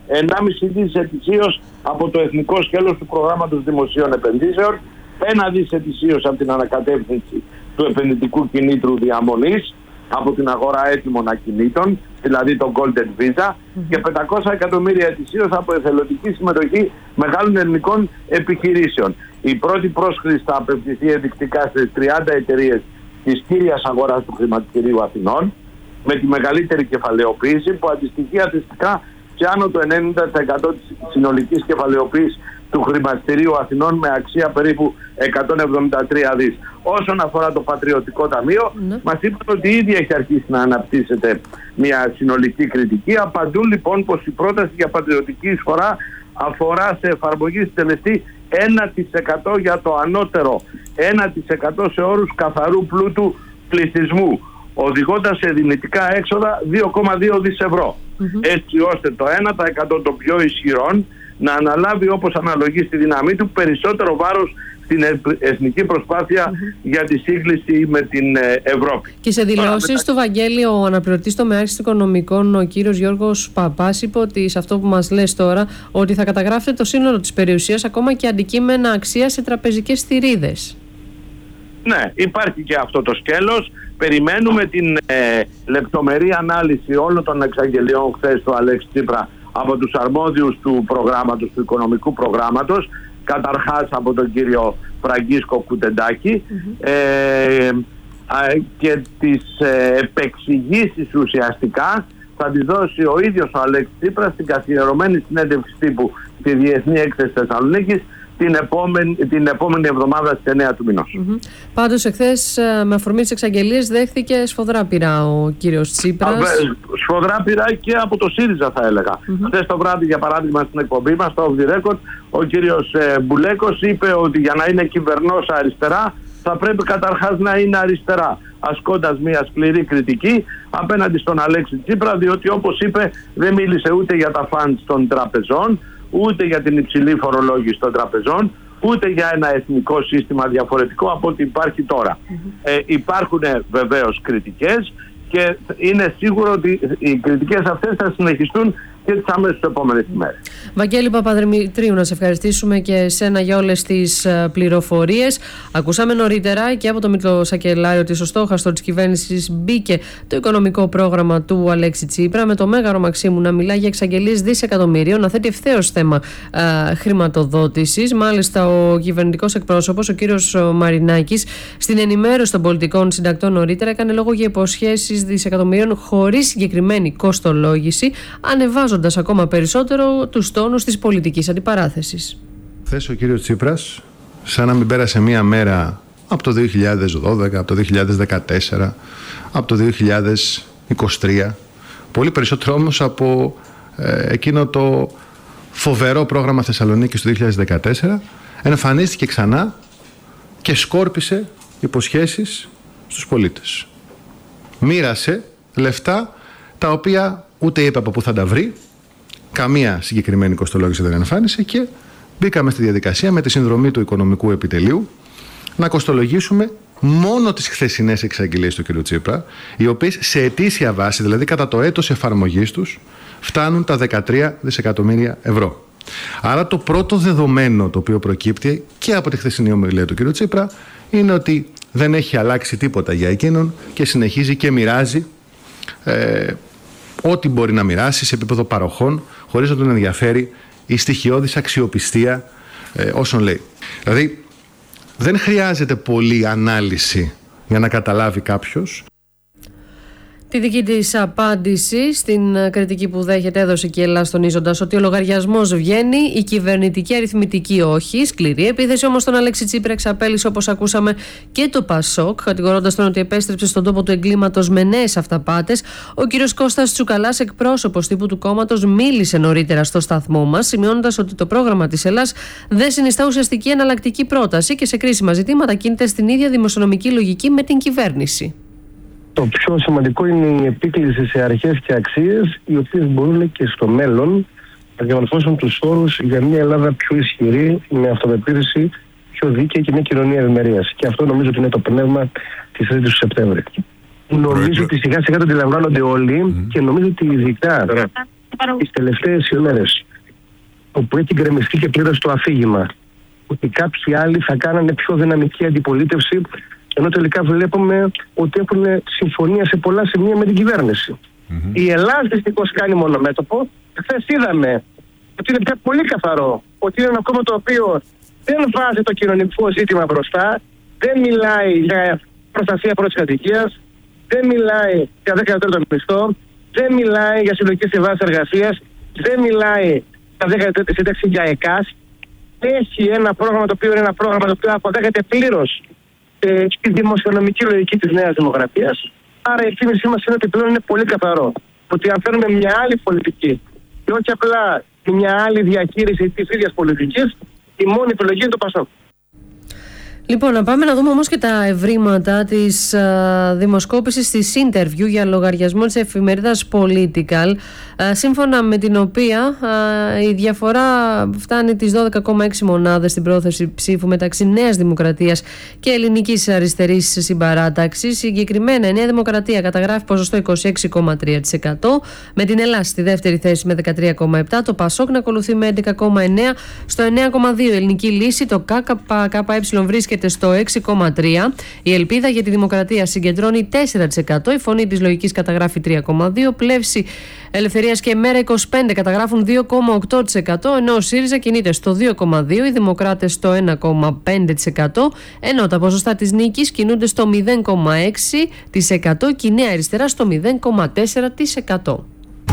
ενάμιση δις ετησίως από το εθνικό σκέλος του προγράμματος δημοσίων επενδύσεων, ένα δις ετησίως από την ανακατεύθυνση του επενδυτικού κινήτρου διαμονής, από την αγορά έτοιμων ακινήτων, δηλαδή το Golden Visa, mm-hmm. και πεντακόσια εκατομμύρια ετησίως από εθελοντική συμμετοχή μεγάλων ελληνικών επιχειρήσεων. Η πρώτη πρόσκληση θα απευθυνθεί ενδεικτικά στις τριάντα εταιρείες της κύριας αγοράς του χρηματιστηρίου Αθηνών, με τη μεγαλύτερη κεφαλαιοποίηση που αντιστοιχεί αθιστικά σε άνω το ενενήντα τοις εκατό της συνολικής κεφαλαιοποίησης του χρηματιστηρίου Αθηνών, με αξία περίπου εκατόν εβδομήντα τρία δις. Όσον αφορά το Πατριωτικό Ταμείο, ναι. μας είπαν ότι ήδη έχει αρχίσει να αναπτύσσεται μια συνολική κριτική. Απαντούν λοιπόν πως η πρόταση για πατριωτική εισφορά αφορά σε εφαρμογή συντελεστή ένα τοις εκατό για το ανώτερο, ένα τοις εκατό σε όρους καθαρού πλούτου πληθυσμού, οδηγώντας σε δυνητικά έξοδα δύο κόμμα δύο δις ευρώ. Mm-hmm. Έτσι ώστε το ένα τοις εκατό των πιο ισχυρών να αναλάβει, όπως αναλογεί στη δύναμή του, περισσότερο βάρος στην εθνική προσπάθεια mm-hmm. για τη σύγκληση με την Ευρώπη.
Και σε δηλώσεις μετα... του Βαγγέλη, ο αναπληρωτής τομεάρχης οικονομικών, ο κύριος Γιώργος Παπάς, είπε ότι σε αυτό που μας λες τώρα, ότι θα καταγράφεται το σύνολο της περιουσίας, ακόμα και αντικείμενα αξία σε τραπεζικές θηρίδες.
Ναι, υπάρχει και αυτό το σκέλος. Περιμένουμε την ε, λεπτομερή ανάλυση όλων των εξαγγελιών χθες του Αλέξη Τσίπρα από τους αρμόδιους του προγράμματος, του οικονομικού προγράμματος, καταρχάς από τον κύριο Φραγκίσκο Κουτεντάκη, mm-hmm. ε, και τις ε, επεξηγήσεις ουσιαστικά θα τις δώσει ο ίδιος ο Αλέξης Τσίπρας στην καθιερωμένη συνέντευξη τύπου στη Διεθνή Έκθεση Θεσσαλονίκης την επόμενη, την επόμενη εβδομάδα στις εννέα του μηνός. Mm-hmm.
Πάντως εχθές, με αφορμή τις εξαγγελίες, δέχθηκε σφοδρά πειρά ο κύριος Τσίπρας. Α,
σφοδρά πειρά και από το ΣΥΡΙΖΑ, θα έλεγα. Mm-hmm. Χθες το βράδυ, για παράδειγμα, στην εκπομπή μας, στο Off the Record, ο κύριος ε, Μπουλέκος είπε ότι για να είναι κυβερνός αριστερά θα πρέπει καταρχάς να είναι αριστερά, ασκώντας μια σκληρή κριτική απέναντι στον Αλέξη Τσίπρα, διότι, όπως είπε, δεν μίλησε ούτε για τα φαντς των τραπεζών, ούτε για την υψηλή φορολόγηση των τραπεζών, ούτε για ένα εθνικό σύστημα διαφορετικό από ό,τι υπάρχει τώρα. Mm-hmm. Ε, υπάρχουν βεβαίως κριτικές και είναι σίγουρο ότι οι κριτικές αυτές θα συνεχιστούν και τις αμέσως επόμενες ημέρες.
Βαγγέλη Παπαδημητρίου, να σε ευχαριστήσουμε και εσένα για όλες τις πληροφορίες. Ακούσαμε νωρίτερα και από το Μήτρο Σακελάριο ότι στο στόχαστρο της κυβέρνησης μπήκε το οικονομικό πρόγραμμα του Αλέξη Τσίπρα, με το Μέγαρο Μαξίμου να μιλά για εξαγγελίες δισεκατομμυρίων, να θέτει ευθέως θέμα α, χρηματοδότησης. Μάλιστα, ο κυβερνητικός εκπρόσωπος, ο κύριος Μαρινάκης, στην ενημέρωση των πολιτικών συντακτών νωρίτερα έκανε λόγο για υποσχέσεις δισεκατομμυρίων χωρίς συγκεκριμένη κοστολόγηση, ανεβάζοντας ακόμα περισσότερο τους τόνους της πολιτικής αντιπαράθεσης.
Χθες ο κύριος Τσίπρας, σαν να μην πέρασε μία μέρα από το δύο χιλιάδες δώδεκα, από το δύο χιλιάδες δεκατέσσερα, από το δύο χιλιάδες είκοσι τρία, πολύ περισσότερο όμως από ε, εκείνο το φοβερό πρόγραμμα Θεσσαλονίκης του δύο χιλιάδες δεκατέσσερα, εμφανίστηκε ξανά και σκόρπισε υποσχέσεις στους πολίτες. Μοίρασε λεφτά τα οποία ούτε είπε από πού θα τα βρει, καμία συγκεκριμένη κοστολόγηση δεν εμφάνισε, και μπήκαμε στη διαδικασία με τη συνδρομή του Οικονομικού Επιτελείου να κοστολογήσουμε μόνο τις χθεσινές εξαγγελίες του κ. Τσίπρα, οι οποίες σε ετήσια βάση, δηλαδή κατά το έτος εφαρμογής τους, φτάνουν τα δεκατρία δισεκατομμύρια ευρώ. Άρα το πρώτο δεδομένο το οποίο προκύπτει και από τη χθεσινή ομιλία του κ. Τσίπρα είναι ότι δεν έχει αλλάξει τίποτα για εκείνον και συνεχίζει και μοιράζει ε, ό,τι μπορεί να μοιράσει σε επίπεδο παροχών, χωρίς να τον ενδιαφέρει η στοιχειώδης αξιοπιστία ε, όσων λέει. Δηλαδή, δεν χρειάζεται πολλή ανάλυση για να καταλάβει κάποιος.
Τη δική της απάντηση στην κριτική που δέχεται έδωσε και η Ελλάδα, τονίζοντας ότι ο λογαριασμός βγαίνει, η κυβερνητική αριθμητική όχι. Σκληρή επίθεση όμως στον Αλέξη Τσίπρα εξαπέλυσε, όπως ακούσαμε, και το Πασόκ, κατηγορώντας τον ότι επέστρεψε στον τόπο του εγκλήματος με νέες αυταπάτες. Ο κύριος Κώστας Τσουκαλάς, εκπρόσωπος τύπου του κόμματος, μίλησε νωρίτερα στο σταθμό μας, σημειώνοντας ότι το πρόγραμμα της Ελλάδας δεν συνιστά ουσιαστική εναλλακτική πρόταση και σε κρίσιμα ζητήματα κινείται στην ίδια δημοσιονομική λογική με την κυβέρνηση.
Το πιο σημαντικό είναι η επίκληση σε αρχές και αξίες, οι οποίες μπορούν και στο μέλλον να διαμορφώσουν τους όρους για μια Ελλάδα πιο ισχυρή, με αυτοπεποίθηση, πιο δίκαιη και μια κοινωνία ευημερίας. Και αυτό νομίζω ότι είναι το πνεύμα της τρίτης του Σεπτέμβρη. Νομίζω ότι σιγά σιγά το αντιλαμβάνονται όλοι mm. και νομίζω ότι ειδικά τις τελευταίες ημέρες, όπου έχει γκρεμιστεί και πλήρως το αφήγημα ότι κάποιοι άλλοι θα κάνανε πιο δυναμική αντιπολίτευση, ενώ τελικά βλέπουμε ότι έχουν συμφωνία σε πολλά σημεία με την κυβέρνηση. Mm-hmm. Η Ελλάδα δυστυχώς κάνει μονομέτωπο. Χθες είδαμε ότι είναι πια πολύ καθαρό ότι είναι ένα κόμμα το οποίο δεν βάζει το κοινωνικό ζήτημα μπροστά, δεν μιλάει για προστασία πρώτης κατοικίας, δεν μιλάει για δέκα τρίτο μισθό, δεν μιλάει για συλλογικές συμβάσεις εργασίας, δεν μιλάει για δέκα τρίτη σύνταξη για ΕΚΑΣ. Έχει ένα πρόγραμμα το οποίο είναι ένα πρόγραμμα το οποίο αποδέχεται πλήρως ε, στη δημοσιονομική λογική της Νέας Δημοκρατίας. Άρα η εκτίμησή μας είναι ότι πλέον είναι πολύ καθαρό. Ότι αν φέρουμε μια άλλη πολιτική και όχι απλά μια άλλη διαχείριση της ίδιας πολιτικής, η μόνη επιλογή είναι το ΠΑΣΟΚ.
Λοιπόν, να πάμε να δούμε όμως και τα ευρήματα της α, δημοσκόπησης της Interview για λογαριασμό της εφημερίδας Political, α, σύμφωνα με την οποία α, η διαφορά φτάνει τις δώδεκα κόμμα έξι μονάδες στην πρόθεση ψήφου μεταξύ Νέας Δημοκρατίας και Ελληνικής Αριστερής Συμπαράταξης. Συγκεκριμένα η Νέα Δημοκρατία καταγράφει ποσοστό είκοσι έξι κόμμα τρία τοις εκατό, με την Ελλάδα στη δεύτερη θέση με δεκατρία κόμμα επτά τοις εκατό, το ΠΑΣΟΚ να ακολουθεί με έντεκα κόμμα εννέα τοις εκατό, στο εννέα κόμμα δύο τοις εκατό η Ελληνική Λύση, το ΚΚΕ βρίσκεται στο έξι κόμμα τρία τοις εκατό. Η Ελπίδα για τη Δημοκρατία συγκεντρώνει τέσσερα τοις εκατό. Η Φωνή της Λογικής καταγράφει τρία κόμμα δύο τοις εκατό. Πλεύση Ελευθερίας και Μέρα είκοσι πέντε καταγράφουν δύο κόμμα οκτώ τοις εκατό. Ενώ ο ΣΥΡΙΖΑ κινείται στο δύο κόμμα δύο τοις εκατό. Οι Δημοκράτες στο ένα κόμμα πέντε τοις εκατό. Ενώ τα ποσοστά της Νίκης κινούνται στο μηδέν κόμμα έξι τοις εκατό και η Νέα Αριστερά στο μηδέν κόμμα τέσσερα τοις εκατό.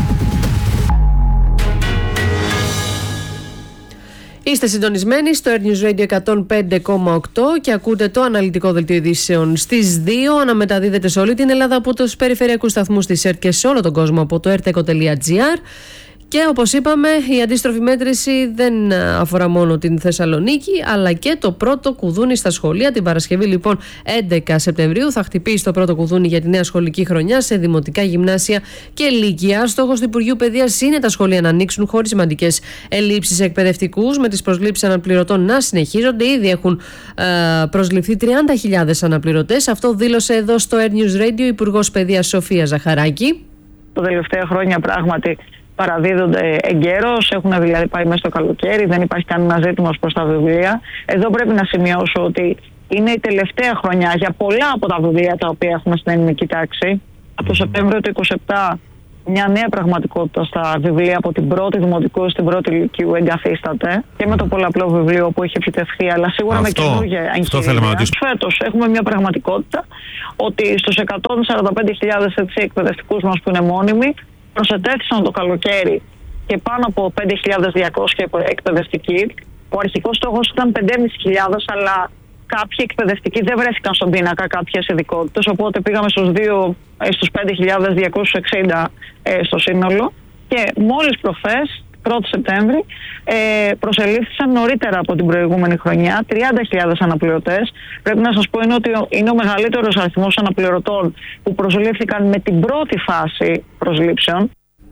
Είστε συντονισμένοι στο Air News Radio εκατόν πέντε κόμμα οκτώ και ακούτε το αναλυτικό δελτίο ειδήσεων στις δύο. Αναμεταδίδεται σε όλη την Ελλάδα από τους περιφερειακούς σταθμούς της ΕΡΤ και σε όλο τον κόσμο από το ερτεκο τελεία τζι άρ. Και όπως είπαμε, η αντίστροφη μέτρηση δεν αφορά μόνο την Θεσσαλονίκη, αλλά και το πρώτο κουδούνι στα σχολεία. Την Παρασκευή, λοιπόν, έντεκα Σεπτεμβρίου, θα χτυπήσει το πρώτο κουδούνι για τη νέα σχολική χρονιά σε δημοτικά, γυμνάσια και λύκεια. Στόχος του Υπουργείου Παιδείας είναι τα σχολεία να ανοίξουν χωρίς σημαντικές ελλείψεις εκπαιδευτικούς, με τις προσλήψεις αναπληρωτών να συνεχίζονται. Ήδη έχουν ε, προσληφθεί τριάντα χιλιάδες αναπληρωτές. Αυτό δήλωσε εδώ στο Air News Radio η Υπουργός Παιδείας Σοφία Ζαχαράκη.
Τα τελευταία χρόνια πράγματι παραδίδονται εγκαίρως, έχουν δηλαδή πάει μέσα στο καλοκαίρι, δεν υπάρχει κανένα ζήτημα προς τα βιβλία. Εδώ πρέπει να σημειώσω ότι είναι η τελευταία χρονιά για πολλά από τα βιβλία τα οποία έχουμε στην ελληνική τάξη. Από το Σεπτέμβριο του είκοσι επτά μια νέα πραγματικότητα στα βιβλία από την πρώτη δημοτικού στην πρώτη λυκείου εγκαθίσταται και με το πολλαπλό βιβλίο που έχει επιτευχθεί, αλλά σίγουρα αυτό, με καινούργια εγχειρίδια. Φέτος έχουμε μια πραγματικότητα ότι στους εκατόν σαράντα πέντε χιλιάδες εκπαιδευτικούς μας που είναι μόνιμοι προσετέθησαν το καλοκαίρι και πάνω από πέντε χιλιάδες διακόσιοι εκπαιδευτικοί. Ο αρχικός στόχος ήταν πέντε χιλιάδες πεντακόσιοι, αλλά κάποιοι εκπαιδευτικοί δεν βρέθηκαν στον πίνακα κάποιες ειδικότητες, οπότε πήγαμε στους, δύο, στους πέντε χιλιάδες διακόσιους εξήντα ε, στο σύνολο και μόλις προχθές, πρώτη Σεπτέμβρη, ε, προσελήφθησαν νωρίτερα από την προηγούμενη χρονιά τριάντα χιλιάδες αναπληρωτές. Πρέπει να σας πω είναι ότι είναι ο μεγαλύτερος αριθμός αναπληρωτών που προσελήφθηκαν με την πρώτη φάση προσλήψεων.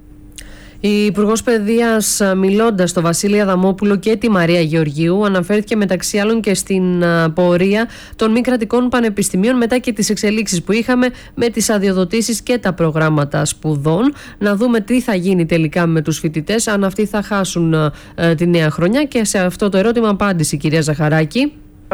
Η Υπουργός Παιδείας, μιλώντας στο Βασίλη Αδαμόπουλο και τη Μαρία Γεωργίου, αναφέρθηκε μεταξύ άλλων και στην πορεία των μη κρατικών πανεπιστημίων μετά και τις εξελίξεις που είχαμε με τις αδειοδοτήσεις και τα προγράμματα σπουδών. Να δούμε τι θα γίνει τελικά με τους φοιτητές, αν αυτοί θα χάσουν ε, τη νέα χρονιά, και σε αυτό το ερώτημα απάντησε η κυρία Ζαχαράκη.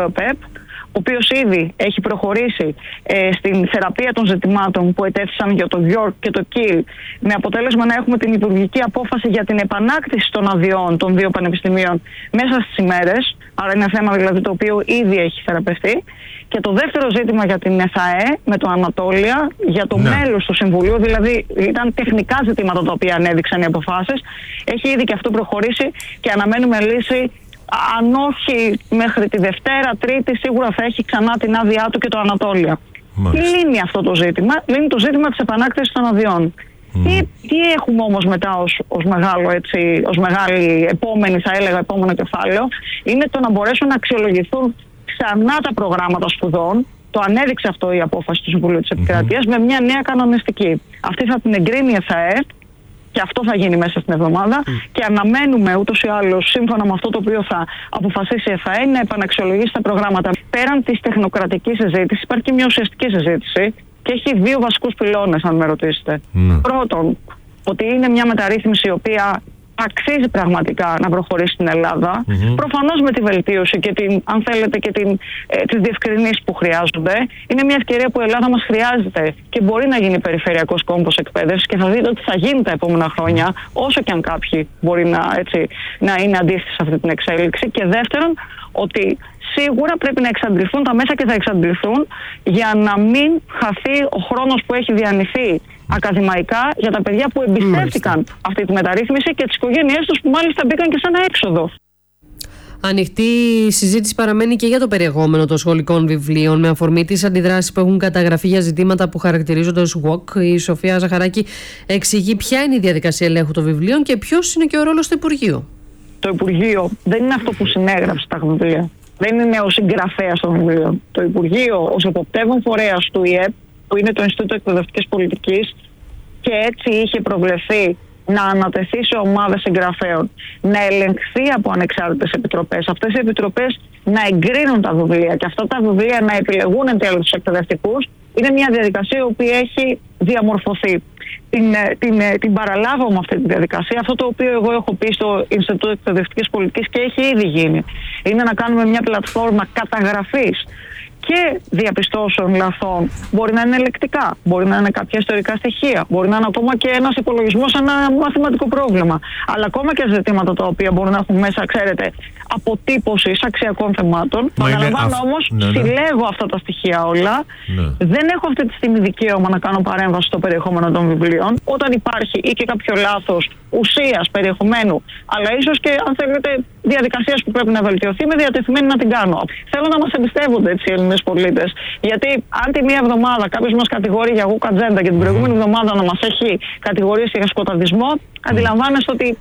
Ο οποίος ήδη έχει προχωρήσει ε, στην θεραπεία των ζητημάτων που ετέθησαν για το Γιόρκ και το Κιλ, με αποτέλεσμα να έχουμε την υπουργική απόφαση για την επανάκτηση των αδειών των δύο πανεπιστημίων μέσα στις ημέρες. Άρα είναι θέμα δηλαδή το οποίο ήδη έχει θεραπευτεί. Και το δεύτερο ζήτημα για την ΕΘΑΕ με το Ανατόλια, για το ναι. μέλος του Συμβουλίου, δηλαδή ήταν τεχνικά ζητήματα τα οποία ανέδειξαν οι αποφάσεις. Έχει ήδη και αυτό προχωρήσει και αναμένουμε λύση. Αν όχι μέχρι τη Δευτέρα, Τρίτη, σίγουρα θα έχει ξανά την άδειά του και το Ανατόλια. Μάλιστα. Λύνει αυτό το ζήτημα, λύνει το ζήτημα της επανάκτησης των αδειών. Mm. Τι, τι έχουμε όμως μετά ως, ως, μεγάλο, έτσι, ως μεγάλη επόμενη, θα έλεγα, επόμενο κεφάλαιο, είναι το να μπορέσουν να αξιολογηθούν ξανά τα προγράμματα σπουδών. Το ανέδειξε αυτό η απόφαση του Συμβουλίου της Επικρατείας mm-hmm. με μια νέα κανονιστική. Αυτή θα την εγκρίνει η ΕΘΑΕ. Και αυτό θα γίνει μέσα στην εβδομάδα. Mm. Και αναμένουμε ούτως ή άλλως, σύμφωνα με αυτό το οποίο θα αποφασίσει η ΕΦΑΕ, να επαναξιολογήσει τα προγράμματα. Πέραν της τεχνοκρατικής συζήτησης, υπάρχει και μια ουσιαστική συζήτηση και έχει δύο βασικούς πυλώνες, αν με ρωτήσετε. Mm. Πρώτον, ότι είναι μια μεταρρύθμιση η οποία αξίζει πραγματικά να προχωρήσει στην Ελλάδα. Mm-hmm. Προφανώς με τη βελτίωση και την, αν θέλετε, και την, ε, τις διευκρινήσεις που χρειάζονται. Είναι μια ευκαιρία που η Ελλάδα μας χρειάζεται και μπορεί να γίνει περιφερειακός κόμβος εκπαίδευσης και θα δείτε ότι θα γίνει τα επόμενα χρόνια, όσο και αν κάποιοι μπορεί να, έτσι, να είναι αντίθετοι σε αυτή την εξέλιξη. Και δεύτερον, ότι σίγουρα πρέπει να εξαντληθούν τα μέσα και θα εξαντληθούν για να μην χαθεί ο χρόνος που έχει διανυθεί ακαδημαϊκά για τα παιδιά που εμπιστεύτηκαν Μάλιστα. αυτή τη μεταρρύθμιση και τις οικογένειές τους που μάλιστα μπήκαν και σε ένα έξοδο.
Ανοιχτή συζήτηση παραμένει και για το περιεχόμενο των σχολικών βιβλίων, με αφορμή τις αντιδράσεις που έχουν καταγραφεί για ζητήματα που χαρακτηρίζονται ως γουόκ. Η Σοφία Ζαχαράκη εξηγεί ποια είναι η διαδικασία ελέγχου των βιβλίων και ποιος είναι και ο ρόλος του Υπουργείου.
Το Υπουργείο δεν είναι αυτό που συνέγραψε τα βιβλία. Δεν είναι ο συγγραφέας των βιβλίων. Το Υπουργείο, ως εποπτεύων φορέας του ΙΕΠ, που είναι το Ινστιτούτο Εκπαιδευτικής Πολιτικής, και έτσι είχε προβλεφθεί να ανατεθεί σε ομάδες συγγραφέων, να ελεγχθεί από ανεξάρτητες επιτροπές. Αυτές οι επιτροπές να εγκρίνουν τα βιβλία και αυτά τα βιβλία να επιλεγούν εν τέλει τους εκπαιδευτικούς, είναι μια διαδικασία η οποία έχει διαμορφωθεί. Την, την, την παραλάβω με αυτή τη διαδικασία. Αυτό το οποίο εγώ έχω πει στο Ινστιτούτο Εκπαιδευτικής Πολιτικής και έχει ήδη γίνει, είναι να κάνουμε μια πλατφόρμα καταγραφής και διαπιστώσεων λαθών. Μπορεί να είναι ελεκτικά, μπορεί να είναι κάποια ιστορικά στοιχεία, μπορεί να είναι ακόμα και ένας υπολογισμός, ένα μαθηματικό πρόβλημα. Αλλά ακόμα και ζητήματα τα οποία μπορούν να έχουν μέσα, ξέρετε, αποτύπωση αξιακών θεμάτων. Παραλαμβάνω όμως, ναι, ναι. συλλέγω αυτά τα στοιχεία όλα. Ναι. Δεν έχω αυτή τη στιγμή δικαίωμα να κάνω παρέμβαση στο περιεχόμενο των βιβλίων. Όταν υπάρχει ή και κάποιο λάθος ουσίας περιεχομένου, αλλά ίσως και, αν θέλετε, διαδικασίες που πρέπει να βελτιωθεί, είμαι διατεθειμένη να την κάνω. Θέλω να μας εμπιστεύονται έτσι οι Έλληνες πολίτες. Γιατί αν τη μία εβδομάδα κάποιος μας κατηγορεί για γουκ ατζέντα και την προηγούμενη εβδομάδα να μας έχει κατηγορήσει για σκοταδισμό, αντιλαμβάνεστε ότι.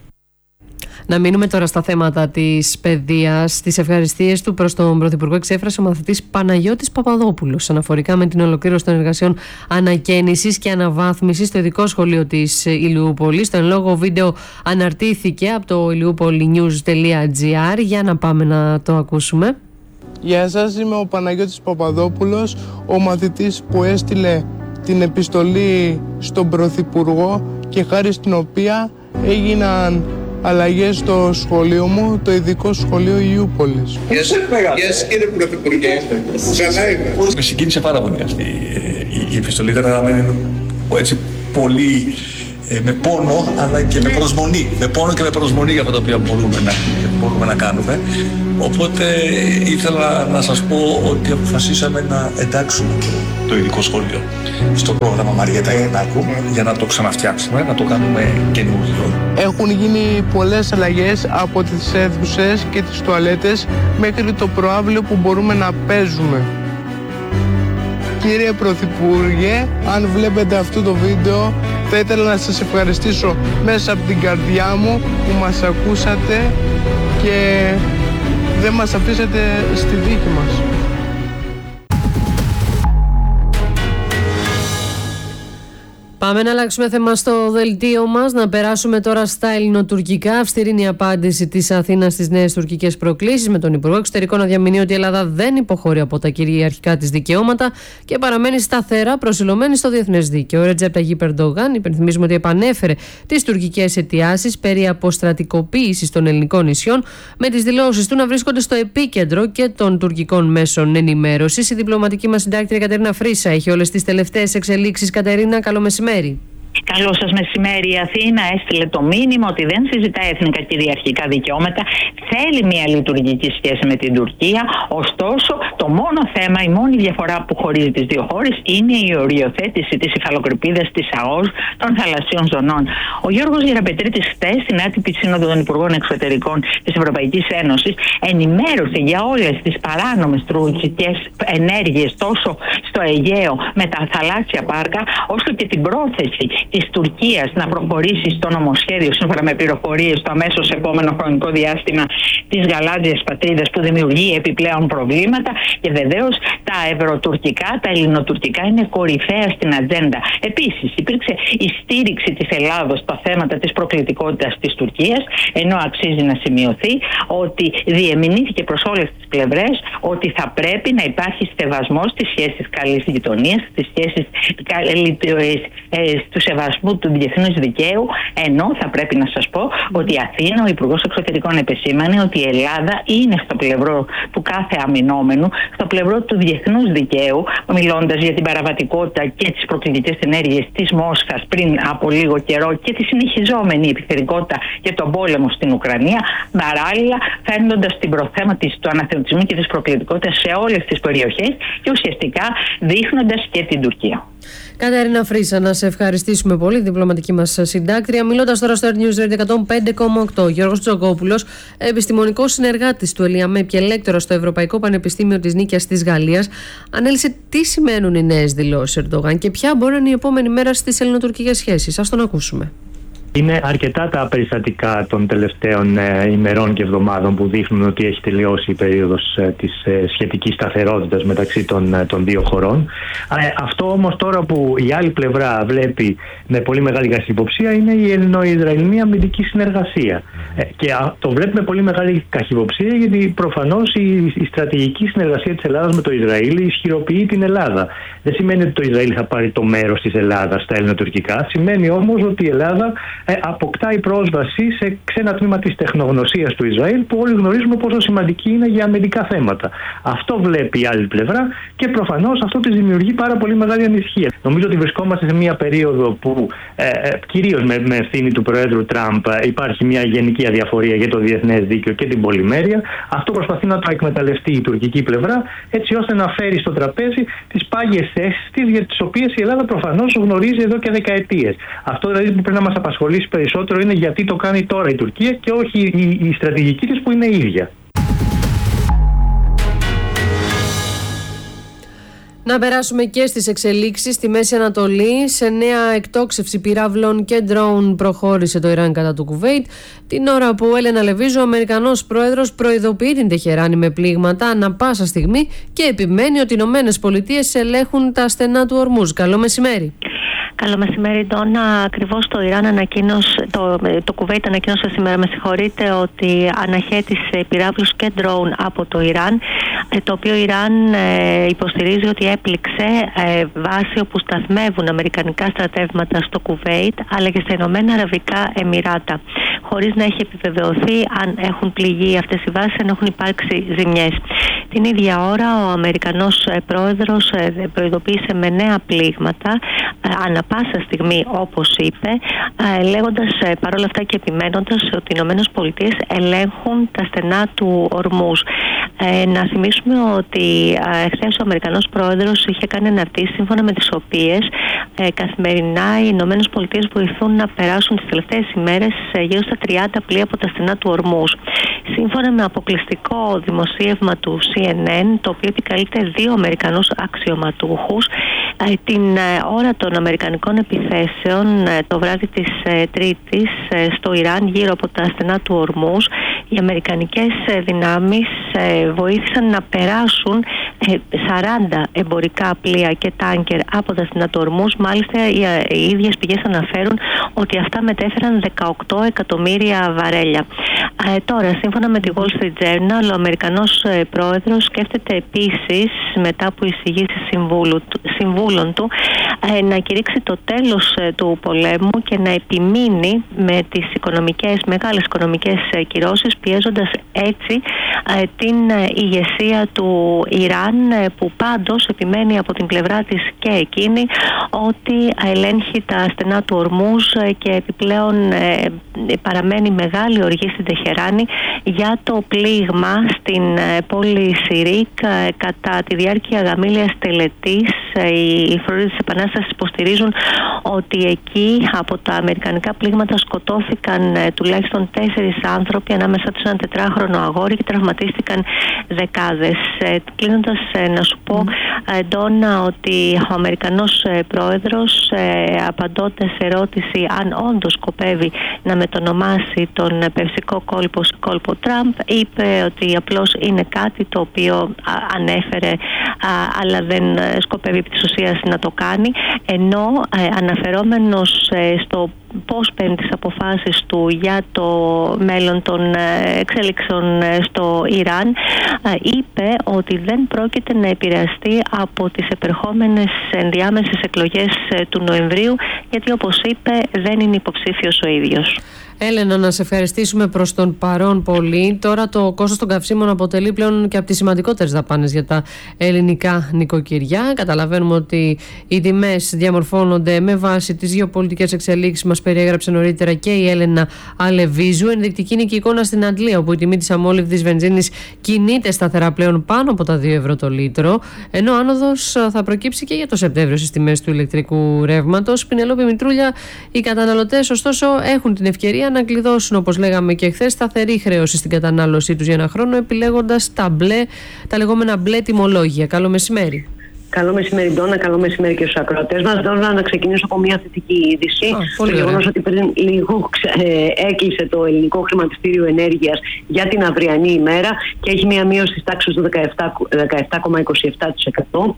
Να μείνουμε τώρα στα θέματα της παιδείας. Στις ευχαριστίες του προς τον Πρωθυπουργό εξέφρασε ο μαθητής Παναγιώτης Παπαδόπουλος αναφορικά με την ολοκλήρωση των εργασιών ανακαίνησης και αναβάθμισης στο ειδικό σχολείο της Ηλιούπολης. Το εν λόγω βίντεο αναρτήθηκε από το ηλιούπολινιους τελεία τζι άρ. Για να πάμε να το ακούσουμε.
Γεια σας, είμαι ο Παναγιώτης Παπαδόπουλος, ο μαθητής που έστειλε την επιστολή στον Πρωθυπουργό και χάρη στην οποία έγιναν αλλαγές στο σχολείο μου, το ειδικό σχολείο Ηλιούπολης.
Γεια σας κύριε Πρωθυπουργέ, καλά είμαι. Με συγκίνησε πάρα πολύ αυτή η επιστολή, ήταν έτσι πολύ με πόνο αλλά και με προσμονή. Με πόνο και με προσμονή για αυτά τα οποία μπορούμε να, μπορούμε να κάνουμε. Οπότε ήθελα να σας πω ότι αποφασίσαμε να εντάξουμε το, το ειδικό σχολείο στο πρόγραμμα Μαριέτα Γιαννάκου για να το ξαναφτιάξουμε, να το κάνουμε καινούριο.
Έχουν γίνει πολλές αλλαγές από τις αίθουσες και τις τουαλέτες μέχρι το προαύλιο που μπορούμε να παίζουμε. Κύριε Πρωθυπουργέ, αν βλέπετε αυτό το βίντεο, θα ήθελα να σας ευχαριστήσω μέσα από την καρδιά μου που μας ακούσατε και δεν μας αφήσατε στη δίκη μας.
Πάμε να αλλάξουμε θέμα στο δελτίο μας, να περάσουμε τώρα στα ελληνοτουρκικά. Αυστηρή είναι η απάντηση της Αθήνας στις νέες τουρκικές προκλήσεις, με τον Υπουργό Εξωτερικών να διαμηνύει ότι η Ελλάδα δεν υποχωρεί από τα κυριαρχικά της δικαιώματα και παραμένει σταθερά προσιλωμένη στο διεθνές δίκαιο. Ο Ρετζέπ Ταγιίπ Ερντογάν, υπενθυμίζουμε ότι επανέφερε τις τουρκικές αιτιάσεις περί αποστρατικοποίησης των ελληνικών νησιών, με τις δηλώσεις του να βρίσκονται στο επίκεντρο και των τουρκικών μέσων ενημέρωσης. Η διπλωματική μας συντάκτρια Κατερίνα Φρίσα έχει όλες τις τελευταίες εξελίξεις. Κατερίνα, καλό μεσημέρι.
Καλό σας μεσημέρι. Η Αθήνα έστειλε το μήνυμα ότι δεν συζητά εθνικά κυριαρχικά δικαιώματα, θέλει μια λειτουργική σχέση με την Τουρκία. Ωστόσο, το μόνο θέμα, η μόνη διαφορά που χωρίζει τις δύο χώρες είναι η οριοθέτηση της υφαλοκρηπίδας της ΑΟΣ των θαλασσίων ζωνών. Ο Γιώργος Γεραπετρίτης χθες στην άτυπη σύνοδο των Υπουργών Εξωτερικών της Ευρωπαϊκής Ένωσης ενημέρωσε για όλες τις παράνομες τουρκικές ενέργειες τόσο στο Αιγαίο με τα θαλάσσια πάρκα, όσο και την πρόθεση της Τουρκίας να προχωρήσει στο νομοσχέδιο, σύμφωνα με πληροφορίες, στο αμέσως επόμενο χρονικό διάστημα της γαλάζιας πατρίδας, που δημιουργεί επιπλέον προβλήματα. Και βεβαίως τα ευρωτουρκικά, τα ελληνοτουρκικά είναι κορυφαία στην ατζέντα. Επίσης, υπήρξε η στήριξη της Ελλάδος στα θέματα της προκλητικότητας της Τουρκίας, ενώ αξίζει να σημειωθεί ότι διεμηνήθηκε προς όλες τις πλευρές ότι θα πρέπει να υπάρχει στεβασμός στις σχέσεις καλής γειτονίας, στις σχέσεις του σεβασμού του διεθνούς δικαίου, ενώ θα πρέπει να σας πω ότι η Αθήνα, ο Υπουργός Εξωτερικών επεσήμανε ότι η Ελλάδα είναι στο πλευρό του κάθε αμυνόμενου, στο πλευρό του διεθνούς δικαίου, μιλώντας για την παραβατικότητα και τις προκλητικές ενέργειες της Μόσχας πριν από λίγο καιρό και τη συνεχιζόμενη επιθετικότητα για τον πόλεμο στην Ουκρανία, παράλληλα φέρνοντας την προθέμα της, του αναθεωτισμού και της προκλητικότητας σε όλες τις περιοχές και ουσιαστικά δείχνοντας και την Τουρκία.
Κατερίνα Φρίσα, να σε ευχαριστήσουμε πολύ, τη διπλωματική μας συντάκτρια. Μιλώντας τώρα στο News Radio εκατόν πέντε κόμμα οκτώ, Γιώργος Τζοκόπουλος, επιστημονικός συνεργάτης του ΕΛΙΑΜΕΠ και λέκτορας στο Ευρωπαϊκό Πανεπιστήμιο της Νίκαιας της Γαλλίας, ανέλησε τι σημαίνουν οι νέες δηλώσεις Ερντογάν και ποια μπορεί να είναι η επόμενη μέρα στις ελληνοτουρκικές σχέσεις. Ας τον ακούσουμε.
Είναι αρκετά τα περιστατικά των τελευταίων ε, ημερών και εβδομάδων που δείχνουν ότι έχει τελειώσει η περίοδος ε, της ε, σχετικής σταθερότητας μεταξύ των, ε, των δύο χωρών. Ε, αυτό όμως τώρα που η άλλη πλευρά βλέπει με πολύ μεγάλη καχυποψία είναι η ελληνο-ισραηλινή αμυντική συνεργασία. Ε, και α, το βλέπει με πολύ μεγάλη καχυποψία γιατί προφανώς η, η στρατηγική συνεργασία της Ελλάδας με το Ισραήλ ισχυροποιεί την Ελλάδα. Δεν σημαίνει ότι το Ισραήλ θα πάρει το μέρος της Ελλάδας στα ελληνοτουρκικά, σημαίνει όμως ότι η Ελλάδα Ε, αποκτάει πρόσβαση σε ξένα τμήμα της τεχνογνωσίας του Ισραήλ που όλοι γνωρίζουμε πόσο σημαντική είναι για αμυντικά θέματα. Αυτό βλέπει η άλλη πλευρά και προφανώς αυτό της δημιουργεί πάρα πολύ μεγάλη ανησυχία. Νομίζω ότι βρισκόμαστε σε μια περίοδο που ε, κυρίως με, με ευθύνη του Προέδρου Τραμπ υπάρχει μια γενική αδιαφορία για το διεθνές δίκαιο και την πολυμέρεια. Αυτό προσπαθεί να το εκμεταλλευτεί η τουρκική πλευρά έτσι ώστε να φέρει στο τραπέζι τις πάγιες θέσεις της για τις οποίες η Ελλάδα προφανώς γνωρίζει εδώ και δεκαετίες. Αυτό δηλαδή που πρέπει να μας απασχολήσει περισσότερο είναι γιατί το κάνει τώρα η Τουρκία και όχι η, η στρατηγική της που είναι ίδια.
Να περάσουμε και στις εξελίξεις στη Μέση Ανατολή. Σε νέα εκτόξευση πυράβλων και ντρόουν προχώρησε το Ιράν κατά του Κουβέιτ, την ώρα που Έλενα Λεβίζο, ο Αμερικανός πρόεδρος, προειδοποιεί την Τεχεράνη με πλήγματα ανά πάσα στιγμή και επιμένει ότι οι Ηνωμένες Πολιτείες ελέγχουν τα στενά του Ορμούζ. Καλό μεσημέρι.
Καλό μεσημέρι, Ντόνα. Ακριβώς το Ιράν ανακοίνωσε, το, το Κουβέιτ ανακοίνωσε σήμερα, με συγχωρείτε, ότι αναχέτησε πυράβλους και ντρόουν από το Ιράν, το οποίο Ιράν ε, υποστηρίζει ότι έπληξε ε, βάση όπου σταθμεύουν αμερικανικά στρατεύματα στο Κουβέιτ αλλά και στα Ηνωμένα Αραβικά Εμιράτα, χωρίς να έχει επιβεβαιωθεί αν έχουν πληγεί αυτές οι βάσεις, αν έχουν υπάρξει ζημιές. Την ίδια ώρα ο Αμερικανός πρόεδρος προειδοποίησε με νέα πλήγματα ανά πάσα στιγμή, όπως είπε, λέγοντας παρόλα αυτά και επιμένοντας ότι οι Ηνωμένες Πολιτείες ελέγχουν τα στενά του Ορμούζ. Ε, να θυμίσουμε ότι χθες ο Αμερικανός πρόεδρος είχε κάνει αναρτήσεις σύμφωνα με τις οποίες ε, καθημερινά οι Ηνωμένες Πολιτείες βοηθούν να περάσουν τις τελευταίες ημέρες ε, γύρω στα τριάντα πλοία από τα στενά του Ορμούζ. Σύμφωνα με αποκλειστικό δημοσίευμα του σι εν εν, το οποίο επικαλείται δύο Αμερικανούς αξιωματούχους, ε, την ε, ώρα των Αμερικανικών επιθέσεων ε, το βράδυ της ε, Τρίτης ε, στο Ιράν γύρω από τα στενά του Ορμούζ, οι αμερικανικές ε, δυνάμεις ε, βοήθησαν να περάσουν ε, σαράντα εμπορικά πλοία και τάνκερ από τα στενά του Ορμούζ. Μάλιστα οι, οι ίδιες πηγές αναφέρουν ότι αυτά μετέφεραν δεκαοκτώ εκατομμύρια βαρέλια. Ε, τώρα, σύμφωνα με τη Wall Street Journal, ο Αμερικανός ε, πρόεδρος σκέφτεται επίσης, μετά από εισηγήσεις συμβούλων του, ε, να κηρύξει το τέλος ε, του πολέμου και να επιμείνει με τις οικονομικές, μεγάλες οικονομικές ε, κυρώσεις, πιέζοντας έτσι ε, την ε, ηγεσία του Ιράν, ε, που πάντως επιμένει από την πλευρά της και εκείνη ότι ελέγχει τα στενά του Ορμούζ ε, και επιπλέον ε, παραμένει μεγάλη οργή στην Τεχεράνη για το πλήγμα στην ε, πόλη Σιρίκ ε, κατά τη διάρκεια γαμήλιας τελετής. Ε, οι φορείς της Επανάστασης υποστηρίζουν ότι εκεί από τα αμερικανικά πλήγματα σκοτώθηκαν ε, τουλάχιστον τέσσερις άνθρωποι, ανάμεσα τους ένα τετράχρονο αγόρι, και τραυματίστηκαν δεκάδες. Ε, κλείνοντας, ε, να σου πω, ε, Ντόνα, ότι ο Αμερικανός ε, πρόεδρος, ε, απαντώντας σε ερώτηση αν όντως σκοπεύει να μετονομάσει τον περσικό κόλπο κόλπο Τραμπ, είπε ότι απλώς είναι κάτι το οποίο α, ανέφερε, α, αλλά δεν σκοπεύει επί της ουσίας να το κάνει, ενώ ε, αναφερόμενος στο πώς παίρνει τις αποφάσεις του για το μέλλον των εξέλιξεων στο Ιράν, είπε ότι δεν πρόκειται να επηρεαστεί από τις επερχόμενες ενδιάμεσες εκλογές του Νοεμβρίου, γιατί όπως είπε δεν είναι υποψήφιος ο ίδιος.
Έλενα, να σε ευχαριστήσουμε προς τον παρόν πολύ. Τώρα το κόστος των καυσίμων αποτελεί πλέον και από τις σημαντικότερες δαπάνες για τα ελληνικά νοικοκυριά. Καταλαβαίνουμε ότι οι τιμές διαμορφώνονται με βάση τις γεωπολιτικές εξελίξεις, μας περιέγραψε νωρίτερα και η Έλενα Αλεβίζου. Ενδεικτική είναι και η εικόνα στην Αντλία, όπου η τιμή της αμόλυβδης βενζίνης κινείται σταθερά πλέον πάνω από τα δύο ευρώ το λίτρο, ενώ άνοδος θα προκύψει και για το Σεπτέμβριο στις τιμές του ηλεκτρικού ρεύματος. Πινελόπη Μητρούλια, οι καταναλωτές ωστόσο έχουν την ευκαιρία να κλειδώσουν, όπως λέγαμε και χθες, σταθερή χρέωση στην κατανάλωσή τους για ένα χρόνο, επιλέγοντας τα, μπλε, τα λεγόμενα μπλε τιμολόγια. Καλό μεσημέρι.
Καλό μεσημέρι, Ντόνα. Καλό μεσημέρι και στους ακροατές μας. Δώνα να ξεκινήσω από μια θετική είδηση. Oh, το γεγονός ότι πριν λίγο ε, έκλεισε το ελληνικό χρηματιστήριο ενέργειας για την αυριανή ημέρα και έχει μια μείωση της τάξης του δεκαεπτά κόμμα είκοσι επτά τοις εκατό.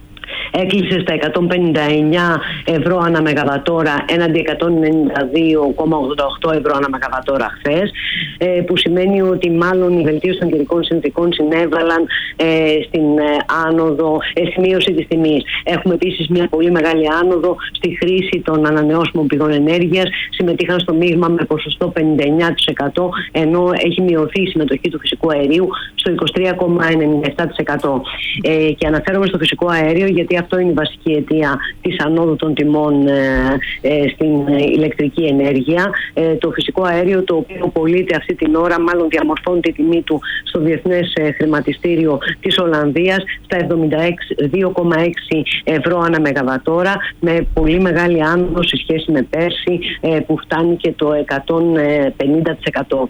Έκλεισε στα εκατόν πενήντα εννιά ευρώ ανά μεγαβατόρα έναντι εκατόν ενενήντα δύο κόμμα ογδόντα οκτώ ευρώ ανά μεγαβατόρα χθες, ε, που σημαίνει ότι μάλλον η βελτίωση των καιρικών συνθηκών συνέβαλαν ε, στην ε, άνοδο, ε, στη μείωση της τιμής. Έχουμε επίσης μια πολύ μεγάλη άνοδο στη χρήση των ανανεώσιμων πηγών ενέργειας. Συμμετείχαν στο μείγμα με ποσοστό πενήντα εννιά τοις εκατό, ενώ έχει μειωθεί η συμμετοχή του φυσικού αερίου στο είκοσι τρία κόμμα ενενήντα επτά τοις εκατό. Ε, και αναφέρομαι στο φυσικό αέριο γιατί αυτό είναι η βασική αιτία της ανόδου των τιμών ε, ε, στην ηλεκτρική ενέργεια. Ε, το φυσικό αέριο, το οποίο πωλείται αυτή την ώρα, μάλλον διαμορφώνει τη τιμή του στο Διεθνές ε, Χρηματιστήριο της Ολλανδίας στα εβδομήντα δύο κόμμα έξι ευρώ ανά μεγαβατόρα, με πολύ μεγάλη άνοδο σε σχέση με πέρσι, ε, που φτάνει και το εκατόν πενήντα τοις εκατό.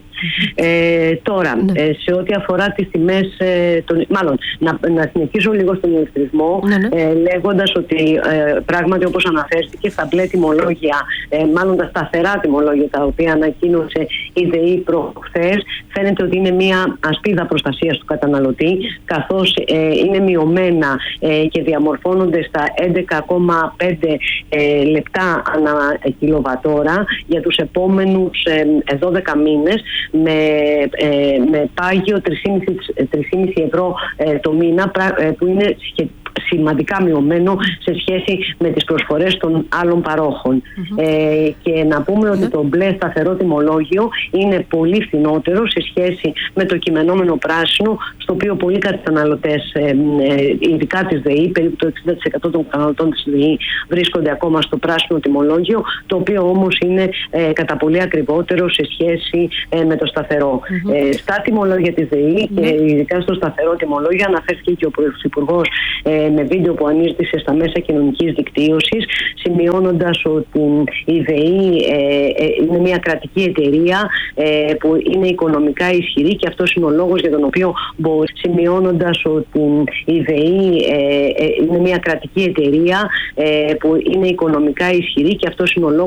Ε, τώρα, ναι. ε, σε ό,τι αφορά τις τιμές, ε, τον, μάλλον να, να συνεχίσω λίγο στον ηλεκτρισμό, ναι, ναι. Ε, λέγοντας ότι ε, πράγματι, όπως αναφέρθηκε, στα μπλε τιμολόγια, ε, μάλλον τα σταθερά τιμολόγια τα οποία ανακοίνωσε η ΔΕΗ προχθές, φαίνεται ότι είναι μια ασπίδα προστασίας του καταναλωτή, καθώς ε, είναι μειωμένα ε, και διαμορφώνονται στα έντεκα κόμμα πέντε ε, λεπτά ανά κιλοβατόρα για τους επόμενους ε, δώδεκα μήνες, με, ε, με πάγιο τρία κόμμα πέντε ευρώ ε, το μήνα, ε, που είναι σχετικά σημαντικά μειωμένο σε σχέση με τις προσφορές των άλλων παρόχων. Mm-hmm. Ε, και να πούμε mm-hmm. ότι το μπλε σταθερό τιμολόγιο είναι πολύ φθηνότερο σε σχέση με το κειμενόμενο πράσινο, στο οποίο πολλοί καταναλωτές, ε, ε, ειδικά της ΔΕΗ, περίπου το εξήντα τοις εκατό των καταναλωτών της ΔΕΗ βρίσκονται ακόμα στο πράσινο τιμολόγιο, το οποίο όμως είναι ε, κατά πολύ ακριβότερο σε σχέση ε, με το σταθερό. Mm-hmm. Ε, στα τιμολόγια της ΔΕΗ mm-hmm. και ειδικά στο σταθερό τιμολόγιο, αναφέρθηκε και ο Πρωθυπουργός ε, με βίντεο που ανήρτησε στα μέσα κοινωνικής δικτύωσης, σημειώνοντας ότι η ΔΕΗ ε, ε, είναι μια κρατική εταιρεία ε, που είναι οικονομικά ισχυρή, και αυτός είναι ο λόγος για τον οποίο μπορεί, σημειώνοντας ότι η ΔΕΗ ε, ε, είναι μια κρατική εταιρεία ε, που είναι οικονομικά ισχυρή, και αυτός είναι ο λόγος